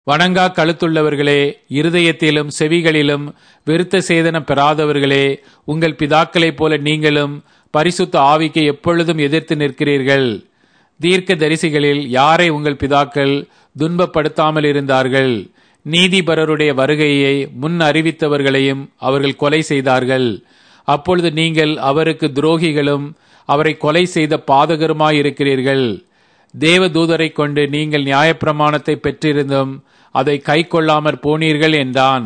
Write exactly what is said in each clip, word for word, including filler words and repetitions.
வணங்கா கழுத்துள்ளவர்களே, இருதயத்திலும் செவிகளிலும் விருத்த சேதனம் பெறாதவர்களே, உங்கள் பிதாக்களைப் போல நீங்களும் பரிசுத்த ஆவிக்கு எப்பொழுதும் எதிர்த்து நிற்கிறீர்கள். தீர்க்க தரிசிகளில் யாரை உங்கள் பிதாக்கள் துன்பப்படுத்தாமல் இருந்தார்கள்? நீதிபரருடைய வருகையை முன் அறிவித்தவர்களையும் அவர்கள் கொலை செய்தார்கள். அப்பொழுது நீங்கள் அவருக்கு துரோகிகளும் அவரை கொலை செய்த பாதகருமாயிருக்கிறீர்கள். தேவ தூதரை கொண்டு நீங்கள் நியாயப்பிரமாணத்தை பெற்றிருந்தும் அதை கை கொள்ளாமற் போனீர்கள் என்றான்.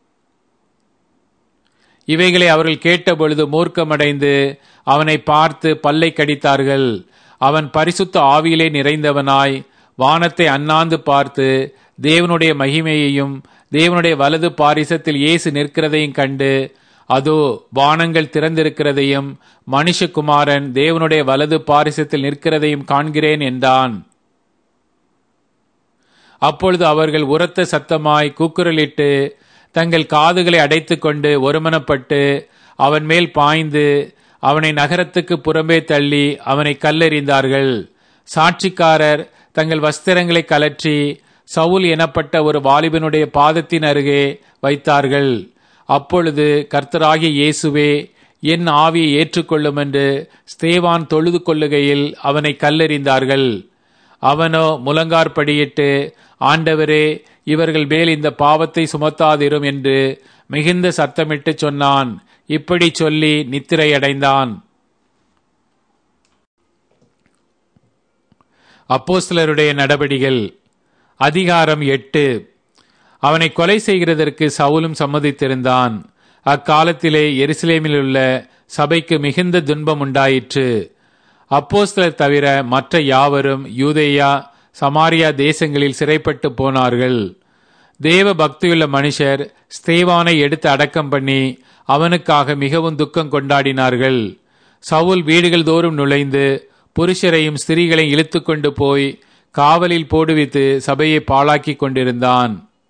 இவைகளை அவர்கள் கேட்டபொழுது மூர்க்கமடைந்து அவனை பார்த்து பல்லை கடித்தார்கள். அவன் பரிசுத்த ஆவியிலே நிறைந்தவனாய் வானத்தை அண்ணாந்து பார்த்து தேவனுடைய மகிமையையும் தேவனுடைய வலது பாரிசத்தில் இயேசு நிற்கிறதையும் கண்டு, அதோ வானங்கள் திறந்திருக்கிறதையும் மனுஷகுமாரன் தேவனுடைய வலது பாரிசத்தில் நிற்கிறதையும் காண்கிறேன் என்றான். அப்பொழுது அவர்கள் உரத்த சத்தமாய் கூக்குரலிட்டு தங்கள் காதுகளை அடைத்து கொண்டு ஒருமனப்பட்டு அவன் மேல் பாய்ந்து அவனை நகரத்துக்கு புறம்பே தள்ளி அவனை கல்லெறிந்தார்கள். சாட்சிக்காரர் தங்கள் வஸ்திரங்களை கலற்றி சவுல் எனப்பட்ட ஒரு வாலிபனுடைய பாதத்தின் அருகே வைத்தார்கள். அப்பொழுது கர்த்தராகிய இயேசுவே, என் ஆவியை ஏற்றுக்கொள்ளும் என்று ஸ்தேவான் தொழுது கொள்ளுகையில் அவனை கல்லெறிந்தார்கள். அவனோ முழங்கார்படியிட்டு, ஆண்டவரே, இவர்கள் மேல் இந்த பாவத்தை சுமத்தாதிரும் என்று மிகுந்த சத்தமிட்டு சொன்னான். இப்படி சொல்லி நித்திரையடைந்தான். அப்போஸ்தலருடைய நடபடிகள் அதிகாரம் எட்டு. அவனை கொலை செய்கிறதற்கு சவுலும் சம்மதித்திருந்தான். அக்காலத்திலே எருசலேமில் உள்ள சபைக்கு மிகுந்த துன்பம் உண்டாயிற்று. அப்போஸ்தலர் தவிர மற்ற யாவரும் யூதேயா சமாரியா தேசங்களில் சிறைப்பட்டு போனார்கள். தேவ பக்தியுள்ள மனுஷர் ஸ்தேவானை எடுத்து அடக்கம் பண்ணி அவனுக்காக மிகவும் துக்கம் கொண்டாடினார்கள். சவுல் வீடுகள் தோறும் நுழைந்து புருஷரையும் ஸ்திரீகளையும் இழுத்து கொண்டு போய் காவலில் போடுவித்து சபையை பாழாக்கி கொண்டிருந்தான்.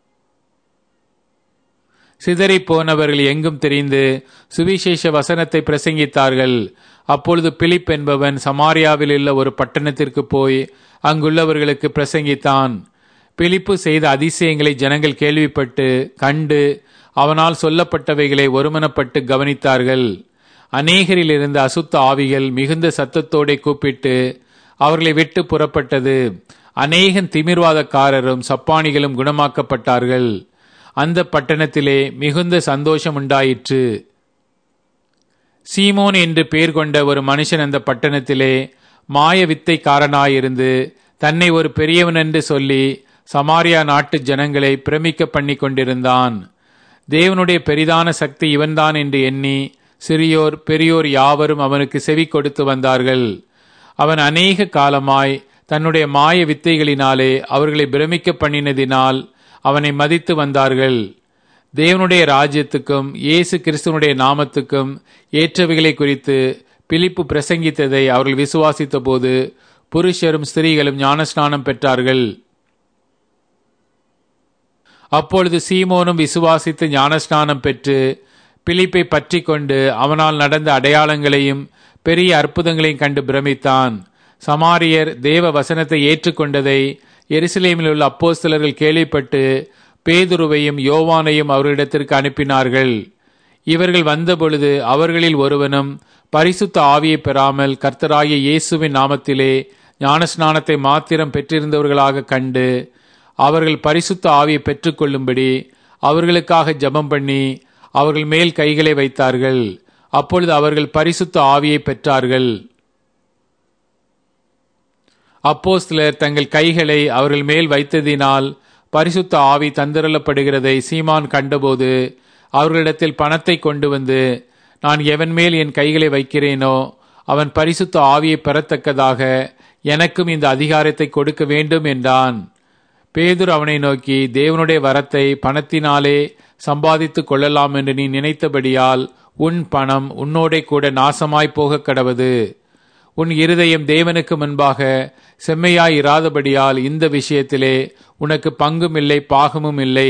சிதறி போனவர்கள் எங்கும் தெரிந்து சுவிசேஷ வசனத்தை பிரசங்கித்தார்கள். அப்பொழுது பிலிப் என்பவன் சமாரியாவில் உள்ள ஒரு பட்டணத்திற்கு போய் அங்குள்ளவர்களுக்கு பிரசங்கித்தான். பிலிப்பு செய்த அதிசயங்களை ஜனங்கள் கேள்விப்பட்டு கண்டு அவனால் சொல்லப்பட்டவைகளை ஒருமனப்பட்டு கவனித்தார்கள். அநேகரில் இருந்த அசுத்த ஆவிகள் மிகுந்த சத்தத்தோടെ கூப்பிட்டு அவர்களை விட்டு புறப்பட்டது. அநேகன் திமிர்வாதக்காரரும் சப்பானிகளும் குணமாக்கப்பட்டார்கள். அந்த பட்டணத்திலே மிகுந்த சந்தோஷம் உண்டாயிற்று. சீமோன் என்று பெயர் கொண்ட ஒரு மனுஷன் அந்த பட்டணத்திலே மாய வித்தைக்காரனாயிருந்து தன்னை ஒரு பெரியவன் என்று சொல்லி சமாரியா நாட்டு ஜனங்களை பிரமிக்க பண்ணி கொண்டிருந்தான். தேவனுடைய பெரிதான சக்தி இவன்தான் என்று எண்ணி சிறியோர் பெரியோர் யாவரும் அவனுக்கு செவி கொடுத்து வந்தார்கள். அவன் அநேக காலமாய் தன்னுடைய மாய வித்தைகளினாலே அவர்களை பிரமிக்க பண்ணினதினால் அவனை மதித்து வந்தார்கள். தேவனுடைய ராஜ்யத்துக்கும் இயேசு கிறிஸ்துவனுடைய நாமத்துக்கும் ஏற்றவைகளை குறித்து பிலிப்பு பிரசங்கித்ததை அவர்கள் விசுவாசித்த போது புருஷரும் ஸ்திரீகளும் ஞானஸ்நானம் பெற்றார்கள். அப்பொழுது சீமோனும் விசுவாசித்து ஞானஸ்நானம் பெற்று பிலிப்பை பற்றி கொண்டு அவனால் நடந்த அடையாளங்களையும் பெரிய அற்புதங்களையும் கண்டு பிரமித்தான். சமாரியர் தேவ வசனத்தை ஏற்றுக்கொண்டதை எருசலேமில் உள்ள அப்போஸ்தலர்கள் கேள்விப்பட்டு பேதுருவையும் யோவானையும் அவர்களிடத்திற்கு அனுப்பினார்கள். இவர்கள் வந்தபொழுது அவர்களில் ஒருவனும் பரிசுத்த ஆவியை பெறாமல் கர்த்தராகிய இயேசுவின் நாமத்திலே ஞானஸ்நானத்தை மாத்திரம் பெற்றிருந்தவர்களாக கண்டு அவர்கள் பரிசுத்த ஆவியை பெற்றுக்கொள்ளும்படி அவர்களுக்காக ஜெபம் பண்ணி அவர்கள் மேல் கைகளை வைத்தார்கள். அப்பொழுது அவர்கள் பரிசுத்த ஆவியை பெற்றார்கள். அப்போஸ்தலர் தங்கள் கைகளை அவர்கள் மேல் வைத்ததினால் பரிசுத்த ஆவி தந்திரலப்படுகிறதை சீமான் கண்டபோது அவர்களிடத்தில் பணத்தை கொண்டு வந்து, நான் எவன் மேல் என் கைகளை வைக்கிறேனோ அவன் பரிசுத்த ஆவியை பெறத்தக்கதாக எனக்கும் இந்த அதிகாரத்தை கொடுக்க வேண்டும் என்றான். பேதுரு அவனை நோக்கி, தேவனுடைய வரத்தை பணத்தினாலே சம்பாதித்து கொள்ளலாம் என்று நீ நினைத்தபடியால் உன் பணம் உன்னோடே கூட நாசமாய் போக கடவது. உன் இருதயம் தேவனுக்கு முன்பாக செம்மையாய் இராதபடியால் இந்த விஷயத்திலே உனக்கு பங்கும் இல்லை பாகமும் இல்லை.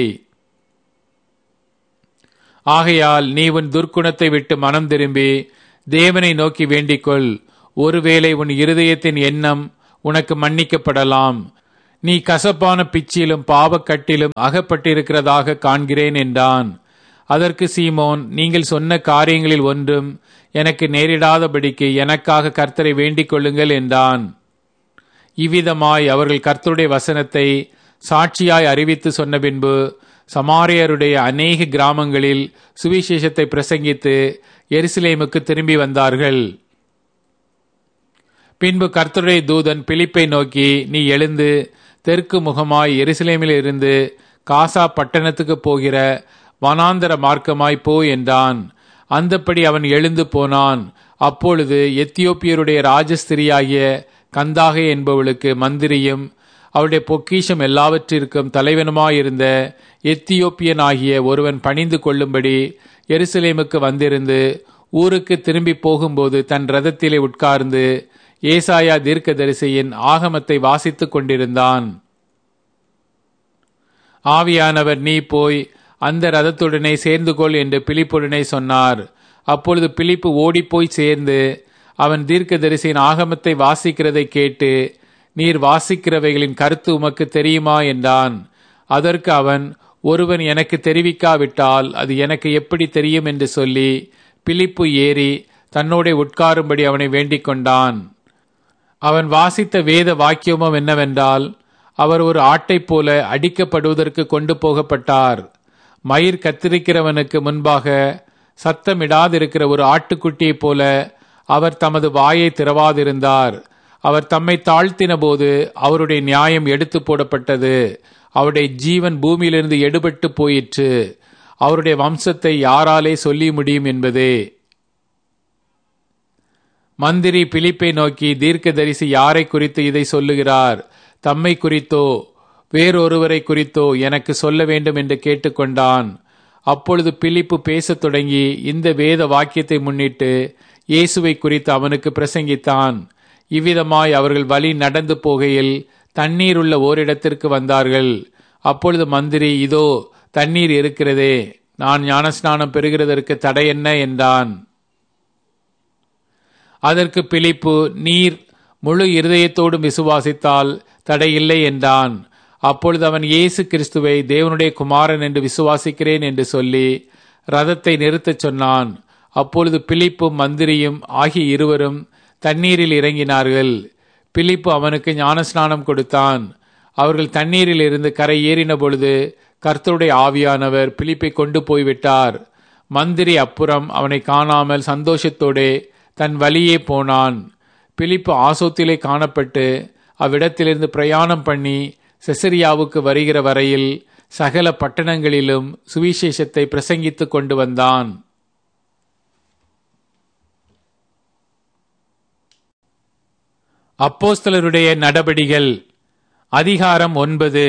ஆகையால் நீ உன் துர்க்குணத்தை விட்டு மனம் திரும்பி தேவனை நோக்கி வேண்டிக்கொள். ஒருவேளை உன் இருதயத்தின் எண்ணம் உனக்கு மன்னிக்கப்படலாம். நீ கசப்பான பிச்சிலும் பாவக்கட்டிலும் அகப்பட்டிருக்கிறதாக காண்கிறேன் என்றான். அதற்கு சீமோன், நீங்கள் சொன்ன காரியங்களில் ஒன்றும் எனக்கு நேரிடாதபடிக்கு எனக்காக கர்த்தரை வேண்டிக் கொள்ளுங்கள் என்றான். இவ்விதமாய் அவர்கள் கர்த்தருடைய வசனத்தை சாட்சியாய் அறிவித்து சொன்ன பின்பு சமாரியருடைய அநேக கிராமங்களில் சுவிசேஷத்தை பிரசங்கித்து எருசலேமுக்கு திரும்பி வந்தார்கள். பின்பு கர்த்தருடைய தூதன் பிலிப்பை நோக்கி, நீ எழுந்து தெற்கு முகமாய் எருசலேமில் இருந்து காசா பட்டணத்துக்கு போகிற வனாந்தர மார்க்கமாய் போ என்றான். அந்தப்படி அவன் எழுந்து போனான். அப்பொழுது எத்தியோப்பியருடைய ராஜஸ்திரியாகிய கந்தாகை என்பவளுக்கு மந்திரியும் அவளுடைய பொக்கிஷம் எல்லாவற்றிற்கும் தலைவனுமாயிருந்த எத்தியோப்பியனாகிய ஒருவன் பணிந்து கொள்ளும்படி எருசலேமுக்கு வந்திருந்து ஊருக்கு திரும்பி போகும்போது தன் ரதத்திலே உட்கார்ந்து ஏசாயா தீர்க்கதரிசியின் ஆகமத்தை வாசித்துக் கொண்டிருந்தான். ஆவியானவர், நீ போய் அந்த ரதத்துடனே சேர்ந்து கொள் என்று பிலிப்புடனே சொன்னார். அப்பொழுது பிலிப்பு ஓடிப்போய் சேர்ந்து அவன் தீர்க்கதரிசியின் ஆகமத்தை வாசிக்கிறதை கேட்டு, நீர் வாசிக்கிறவைகளின் கருத்து உமக்கு தெரியுமா என்றான். அதற்கு அவன், ஒருவன் எனக்கு தெரிவிக்காவிட்டால் அது எனக்கு எப்படி தெரியும் என்று சொல்லி பிலிப்பு ஏறி தன்னோட உட்காரும்படி அவனை வேண்டிக் கொண்டான். அவன் வாசித்த வேத வாக்கியமும் என்னவென்றால், அவர் ஒரு ஆட்டைப் போல அடிக்கப்படுவதற்கு கொண்டு போகப்பட்டார். மயிர் கத்திரிக்கிறவனுக்கு முன்பாக சத்தமிடாதிருக்கிற ஒரு ஆட்டுக்குட்டியைப் போல அவர் தமது வாயை திறவாதிருந்தார். அவர் தம்மை தாழ்த்தின போது அவருடைய நியாயம் எடுத்து போடப்பட்டது. அவருடைய ஜீவன் பூமியிலிருந்து எடுபட்டு போயிற்று. அவருடைய வம்சத்தை யாராலே சொல்லி முடியும் என்பதே. மந்திரி பிலிப்பை நோக்கி, தீர்க்கதரிசி யாரை குறித்து இதை சொல்லுகிறார்? தம்மை குறித்தோ வேறொருவரை குறித்தோ எனக்கு சொல்ல வேண்டும் என்று கேட்டுக்கொண்டான். அப்பொழுது பிலிப்பு பேசத் தொடங்கி இந்த வேத வாக்கியத்தை முன்னிட்டு இயேசுவை குறித்து அவனுக்கு பிரசங்கித்தான். இவ்விதமாய் அவர்கள் வழி நடந்து போகையில் தண்ணீர் உள்ள ஓரிடத்திற்கு வந்தார்கள். அப்பொழுது மந்திரி, இதோ தண்ணீர் இருக்கிறதே, நான் ஞானஸ்நானம் பெறுகிறதற்கு தடை என்ன என்றான். அதற்கு பிலிப்பு, நீர் முழு இருதயத்தோடும் விசுவாசித்தால் தடையில்லை என்றான். அப்பொழுது அவன், இயேசு கிறிஸ்துவை தேவனுடைய குமாரன் என்று விசுவாசிக்கிறேன் என்று சொல்லி ரதத்தை நிறுத்தச் சொன்னான். அப்பொழுது பிலிப்பும் மந்திரியும் ஆகிய இருவரும் தண்ணீரில் இறங்கினார்கள். பிலிப்பு அவனுக்கு ஞானஸ்நானம் கொடுத்தான். அவர்கள் தண்ணீரில் இருந்து கரை ஏறின பொழுது கர்த்தருடைய ஆவியானவர் பிலிப்பை கொண்டு போய்விட்டார். மந்திரி அப்புறம் அவனை காணாமல் சந்தோஷத்தோடே தன் வழியே போனான். பிலிப்பு ஆசோத்திலே காணப்பட்டு அவ்விடத்திலிருந்து பிரயாணம் பண்ணி செசரியாவுக்கு வருகிற வரையில் சகல பட்டணங்களிலும் சுவிசேஷத்தை பிரசங்கித்துக் கொண்டு வந்தான். அப்போஸ்தலருடைய நடபடிகள் அதிகாரம் ஒன்பது.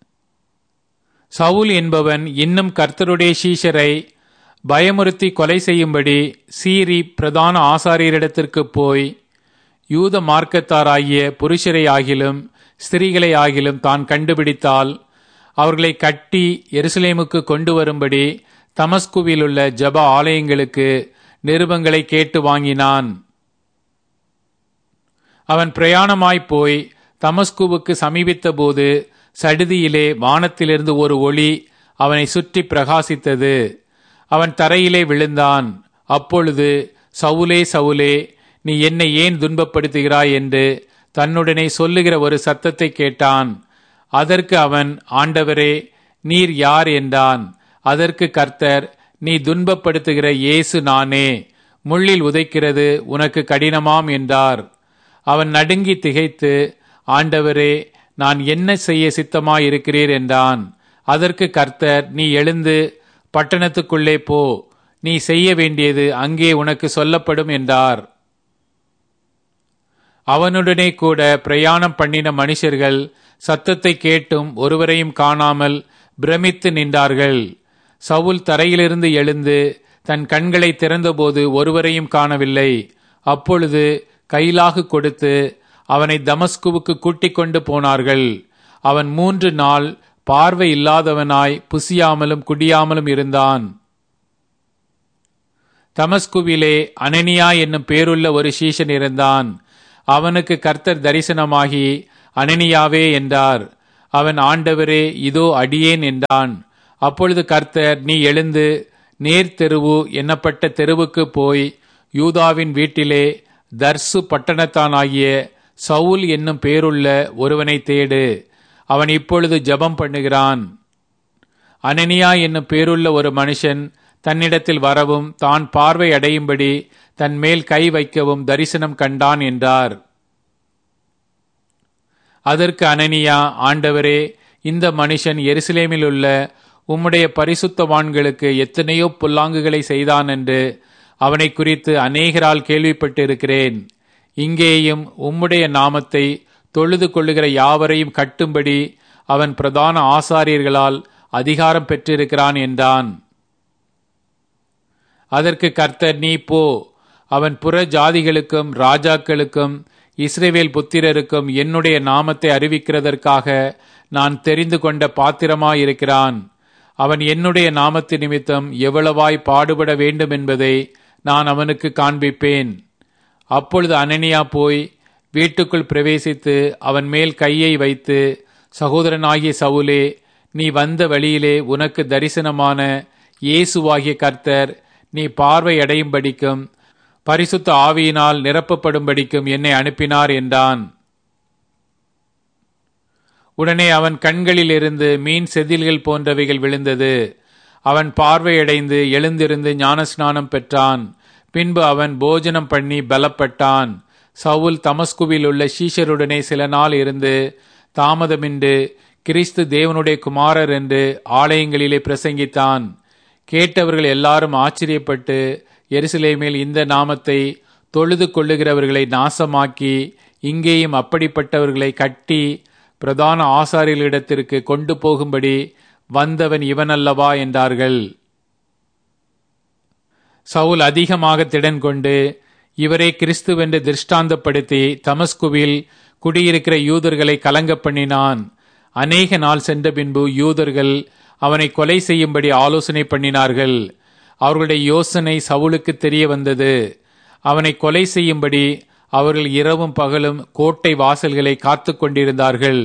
சவுல் என்பவன் இன்னும் கர்த்தருடைய சீஷரை பயமுறுத்தி கொலை செய்யும்படி சீரி பிரதான ஆசாரியரிடத்திற்கு போய், யூத மார்க்கத்தாராகிய புருஷரை ஆகிலும் ஸ்திரீகளை ஆகிலும் தான் கண்டுபிடித்தால் அவர்களை கட்டி எருசலேமுக்கு கொண்டு வரும்படி தமஸ்குவிலுள்ள ஜப ஆலயங்களுக்கு நிருபங்களை கேட்டு வாங்கினான். அவன் பிரயாணமாய்ப் போய் தமஸ்குவுக்கு சமீபித்த போது சடுதியிலே வானத்திலிருந்து ஒரு ஒளி அவனை சுற்றி பிரகாசித்தது. அவன் தரையிலே விழுந்தான். அப்பொழுது, சவுலே சவுலே, நீ என்னை ஏன் துன்பப்படுத்துகிறாய் என்று தன்னுடனே சொல்லுகிற ஒரு சத்தத்தை கேட்டான். அதற்கு அவன், ஆண்டவரே, நீர் யார் என்றான். அதற்கு கர்த்தர், நீ துன்பப்படுத்துகிற இயேசு நானே, முள்ளில் உதைக்கிறது உனக்கு கடினமாம் என்றார். அவன் நடுங்கி திகைத்து, ஆண்டவரே, நான் என்ன செய்ய சித்தமாயிருக்கிறீர் என்றான். அதற்கு கர்த்தர், நீ எழுந்து பட்டணத்துக்குள்ளே போ, நீ செய்ய வேண்டியது அங்கே உனக்கு சொல்லப்படும் என்றார். அவனுடனே கூட பிரயாணம் பண்ணின மனுஷர்கள் சத்தத்தை கேட்டும் ஒருவரையும் காணாமல் பிரமித்து நின்றார்கள். சவுல் தரையிலிருந்து எழுந்து தன் கண்களை திறந்தபோது ஒருவரையும் காணவில்லை. அப்பொழுது கைலாகு கொடுத்து அவனை தமஸ்குவுக்கு கூட்டிக் கொண்டு போனார்கள். அவன் மூன்று நாள் பார்வை இல்லாதவனாய் புசியாமலும் குடியாமலும் இருந்தான். தமஸ்குவிலே அனனியா என்னும் பேருள்ள ஒரு சீஷன் இருந்தான். அவனுக்கு கர்த்தர் தரிசனமாகி, அனனியாவே என்றார். அவன், ஆண்டவரே, இதோ அடியேன் என்றான். அப்பொழுது கர்த்தர், நீ எழுந்து நேர் தெருவு என்னப்பட்ட தெருவுக்கு போய் யூதாவின் வீட்டிலே தர்சு பட்டணத்தானாகிய சவுல் என்னும் பேருள்ள ஒருவனை தேடு. அவன் இப்பொழுது ஜெபம் பண்ணுகிறான். அனனியா என்னும் பேருள்ள ஒரு மனுஷன் தன்னிடத்தில் வரவும் தான் பார்வை அடையும்படி தன் மேல் கை வைக்கவும் தரிசனம் கண்டான் என்றார். அதற்கு அனனியா, ஆண்டவரே, இந்த மனுஷன் எருசலேமில் உள்ள உம்முடைய பரிசுத்தவான்களுக்கு எத்தனையோ பொல்லாங்குகளை செய்தான் என்று அவனை குறித்து அநேகரால் கேள்விப்பட்டிருக்கிறேன். இங்கேயும் உம்முடைய நாமத்தை தொழுது கொள்ளுகிற யாவரையும் கட்டும்படி அவன் பிரதான ஆசாரியர்களால் அதிகாரம் பெற்றிருக்கிறான் என்றான். அதற்கு கர்த்தர், நீ போ, அவன் புற ஜாதிகளுக்கும் ராஜாக்களுக்கும் இஸ்ரவேல் புத்திரருக்கும் என்னுடைய நாமத்தை அறிவிக்கிறதற்காக நான் தெரிந்து கொண்ட பாத்திரமாயிருக்கிறான். அவன் என்னுடைய நாமத்து நிமித்தம் எவ்வளவாய் பாடுபட வேண்டும் என்பதை நான் அவனுக்கு காண்பிப்பேன். அப்பொழுது அனனியா போய் வீட்டுக்குள் பிரவேசித்து அவன் மேல் கையை வைத்து, சகோதரனாகிய சவுலே, நீ வந்த வழியிலே உனக்கு தரிசனமான இயேசுவாகிய கர்த்தர் நீ பார்வை அடையும்படிக்கும் பரிசுத்த ஆவியினால் நிரப்பப்படும்படிக்கும் என்னை அனுப்பினார் என்றான். உடனே அவன் கண்களில் இருந்து மீன் செதில்கள் போன்றவைகள் விழுந்தது. அவன் பார்வையடைந்து எழுந்திருந்து ஞானஸ்நானம் பெற்றான். பின்பு அவன் போஜனம் பண்ணி பலப்பட்டான். சவுல் தமஸ்குவில் உள்ள சீஷருடனே சில நாள் இருந்து தாமதமின்றி கிறிஸ்து தேவனுடைய குமாரர் என்று ஆலயங்களிலே பிரசங்கித்தான். கேட்டவர்கள் எல்லாரும் ஆச்சரியப்பட்டு, எருசலேமில் இந்த நாமத்தை தொழுது கொள்ளுகிறவர்களை நாசமாக்கி இங்கேயும் அப்படிப்பட்டவர்களை கட்டி பிரதான ஆசாரியர்களிடத்திற்கு கொண்டு போகும்படி வந்தவன் இவனல்லவா என்றார்கள். சவுல் அதிகமாக திடன் கொண்டு இவரை கிறிஸ்துவென்று திருஷ்டாந்தப்படுத்தி தமஸ்குவில் குடியிருக்கிற யூதர்களை கலங்க பண்ணினான். அநேக நாள் சென்ற பின்பு யூதர்கள் அவனை கொலை செய்யும்படி ஆலோசனை பண்ணினார்கள். அவர்களுடைய யோசனை சவுலுக்கு தெரிய வந்தது. அவனை கொலை செய்யும்படி அவர்கள் இரவும் பகலும் கோட்டை வாசல்களை காத்து கொண்டிருந்தார்கள்.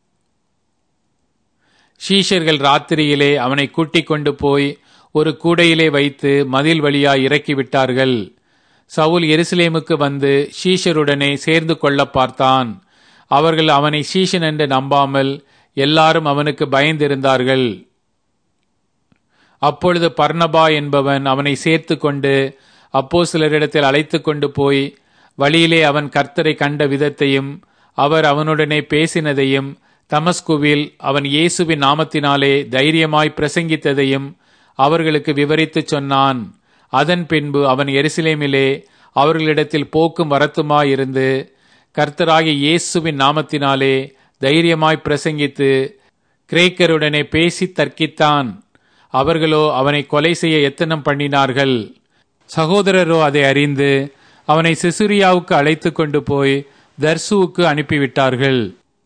சீஷர்கள் ராத்திரியிலே அவனை கூட்டிக் கொண்டு போய் ஒரு கூடையிலே வைத்து மதில் வழியாய் இறக்கிவிட்டார்கள். சவுல் எருசலேமுக்கு வந்து சீஷருடனே சேர்ந்து கொள்ள பார்த்தான். அவர்கள் அவனை சீஷன் என்று நம்பாமல் எல்லாரும் அவனுக்கு பயந்திருந்தார்கள். அப்பொழுது பர்னபா என்பவன் அவனை சேர்த்து கொண்டு அப்போஸ்தலரிடத்தில் அழைத்து கொண்டு போய் வழியிலே அவன் கர்த்தரை கண்ட விதத்தையும் அவர் அவனுடனே பேசினதையும் தமஸ்குவில் அவன் இயேசுவின் நாமத்தினாலே தைரியமாய் பிரசங்கித்ததையும் அவர்களுக்கு விவரித்து சொன்னான். அதன் பின்பு அவன் எருசலேமிலே அவர்களிடத்தில் போக்கும் வரத்துமாயிருந்து கர்த்தராகிய இயேசுவின் நாமத்தினாலே தைரியமாய் பிரசங்கித்து கிரேக்கருடனே பேசி தர்க்கித்தான். அவர்களோ அவனை கொலை செய்ய எத்தனம் பண்ணினார்கள். சகோதரரோ அதை அறிந்து அவனை செசரியாவுக்கு அழைத்து கொண்டு போய் தர்சுவுக்கு அனுப்பிவிட்டார்கள்.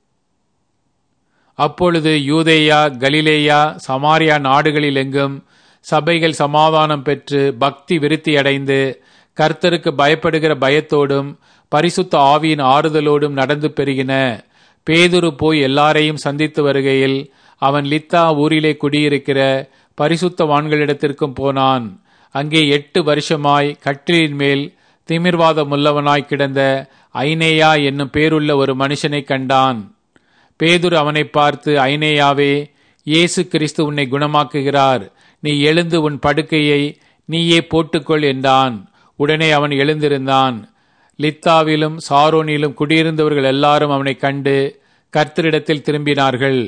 அப்பொழுது யூதேயா, கலிலேயா, சமாரியா நாடுகளில் எங்கும் சபைகள் சமாதானம் பெற்று பக்தி விருத்தியடைந்து கர்த்தருக்கு பயப்படுகிற பயத்தோடும் பரிசுத்த ஆவியின் ஆறுதலோடும் நடந்து பெருகின. பேதுரு போய் எல்லாரையும் சந்தித்து வருகையில் அவன் லித்தா ஊரிலே குடியிருக்கிற பரிசுத்தவான்களிடத்திற்கும் போனான். அங்கே எட்டு வருஷமாய் கட்டிலின் மேல் திமிர்வாதமுள்ளவனாய் கிடந்த ஐனேயா என்னும் பேருள்ள ஒரு மனுஷனை கண்டான். பேதுரு அவனை பார்த்து, ஐனேயாவே, இயேசு கிறிஸ்து உன்னை குணமாக்குகிறார். நீ எழுந்து உன் படுக்கையை நீயே போட்டுக்கொள் என்றான். உடனே அவன் எழுந்திருந்தான். லித்தாவிலும் சாரோனிலும் குடியிருந்தவர்கள் எல்லாரும் அவனை கண்டு கர்த்தரிடத்தில் திரும்பினார்கள்.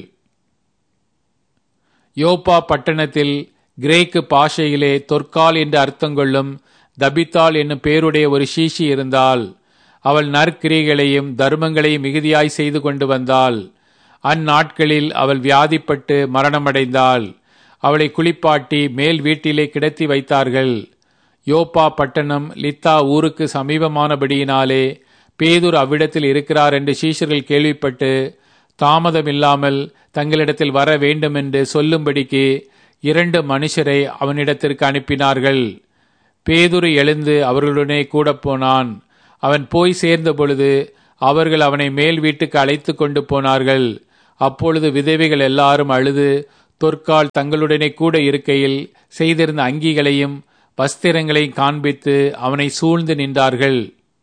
யோப்பா பட்டணத்தில் கிரேக்கு பாஷையிலே தொற்கால் என்று அர்த்தங்கொள்ளும் தபித்தாள் என்னும் பேருடைய ஒரு சீஷி இருந்தாள். அவள் நற்கிரியைகளையும் தர்மங்களையும் மிகுதியாய் செய்து கொண்டு வந்தாள். அந்நாட்களில் அவள் வியாதிப்பட்டு மரணமடைந்தாள். அவளை குளிப்பாட்டி மேல் வீட்டிலே கிடத்தி வைத்தார்கள். யோப்பா பட்டணம் லித்தா ஊருக்கு சமீபமானபடியினாலே பேதுரு அவ்விடத்தில் இருக்கிறார் என்று சீஷர்கள் கேள்விப்பட்டு தாமதமில்லாமல் தங்களிடத்தில் வர வேண்டுமென்று சொல்லும்படிக்கு இரண்டு மனுஷரை அவனிடத்திற்கு அனுப்பினார்கள். பேதுரு எழுந்து அவர்களுடனே கூட போனான். அவன் போய் சேர்ந்த பொழுது அவர்கள் அவனை மேல் வீட்டுக்கு அழைத்து கொண்டு போனார்கள். அப்பொழுது விதவைகள் எல்லாரும் அழுது தொற்கால் தங்களுடனே கூட இருக்கையில் செய்திருந்த அங்கிகளையும் வஸ்திரங்களையும் காண்பித்து அவனை சூழ்ந்து நின்றார்கள்.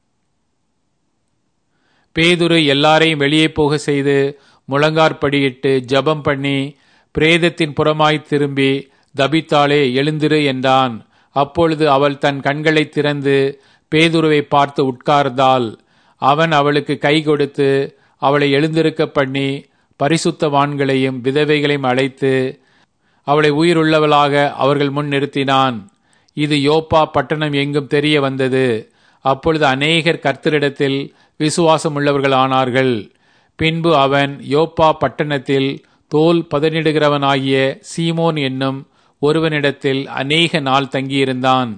பேதுரு எல்லாரையும் வெளியே போக செய்து முழங்கார்படியிட்டு ஜெபம் பண்ணி பிரேதத்தின் புறமாய் திரும்பி, தபித்தாளே எழுந்திரு என்றான். அப்பொழுது அவள் தன் கண்களை திறந்து பேதுருவை பார்த்து உட்கார்ந்தாள். அவன் அவளுக்கு கை கொடுத்து அவளை எழுந்திருக்க பண்ணி பரிசுத்தவான்களையும் விதவைகளையும் அழைத்து அவளை உயிருள்ளவளாக அவர்கள் முன் நிறுத்தினான். இது யோப்பா பட்டணம் எங்கும் தெரிய வந்தது. அப்பொழுது அநேகர் கர்த்தரிடத்தில் விசுவாசம் உள்ளவர்கள் ஆனார்கள். பின்பு அவன் யோப்பா பட்டணத்தில் தோல் பதனிடுகிறவனாகிய சீமோன் என்னும் ஒருவனிடத்தில் அநேக நாள் தங்கியிருந்தான்.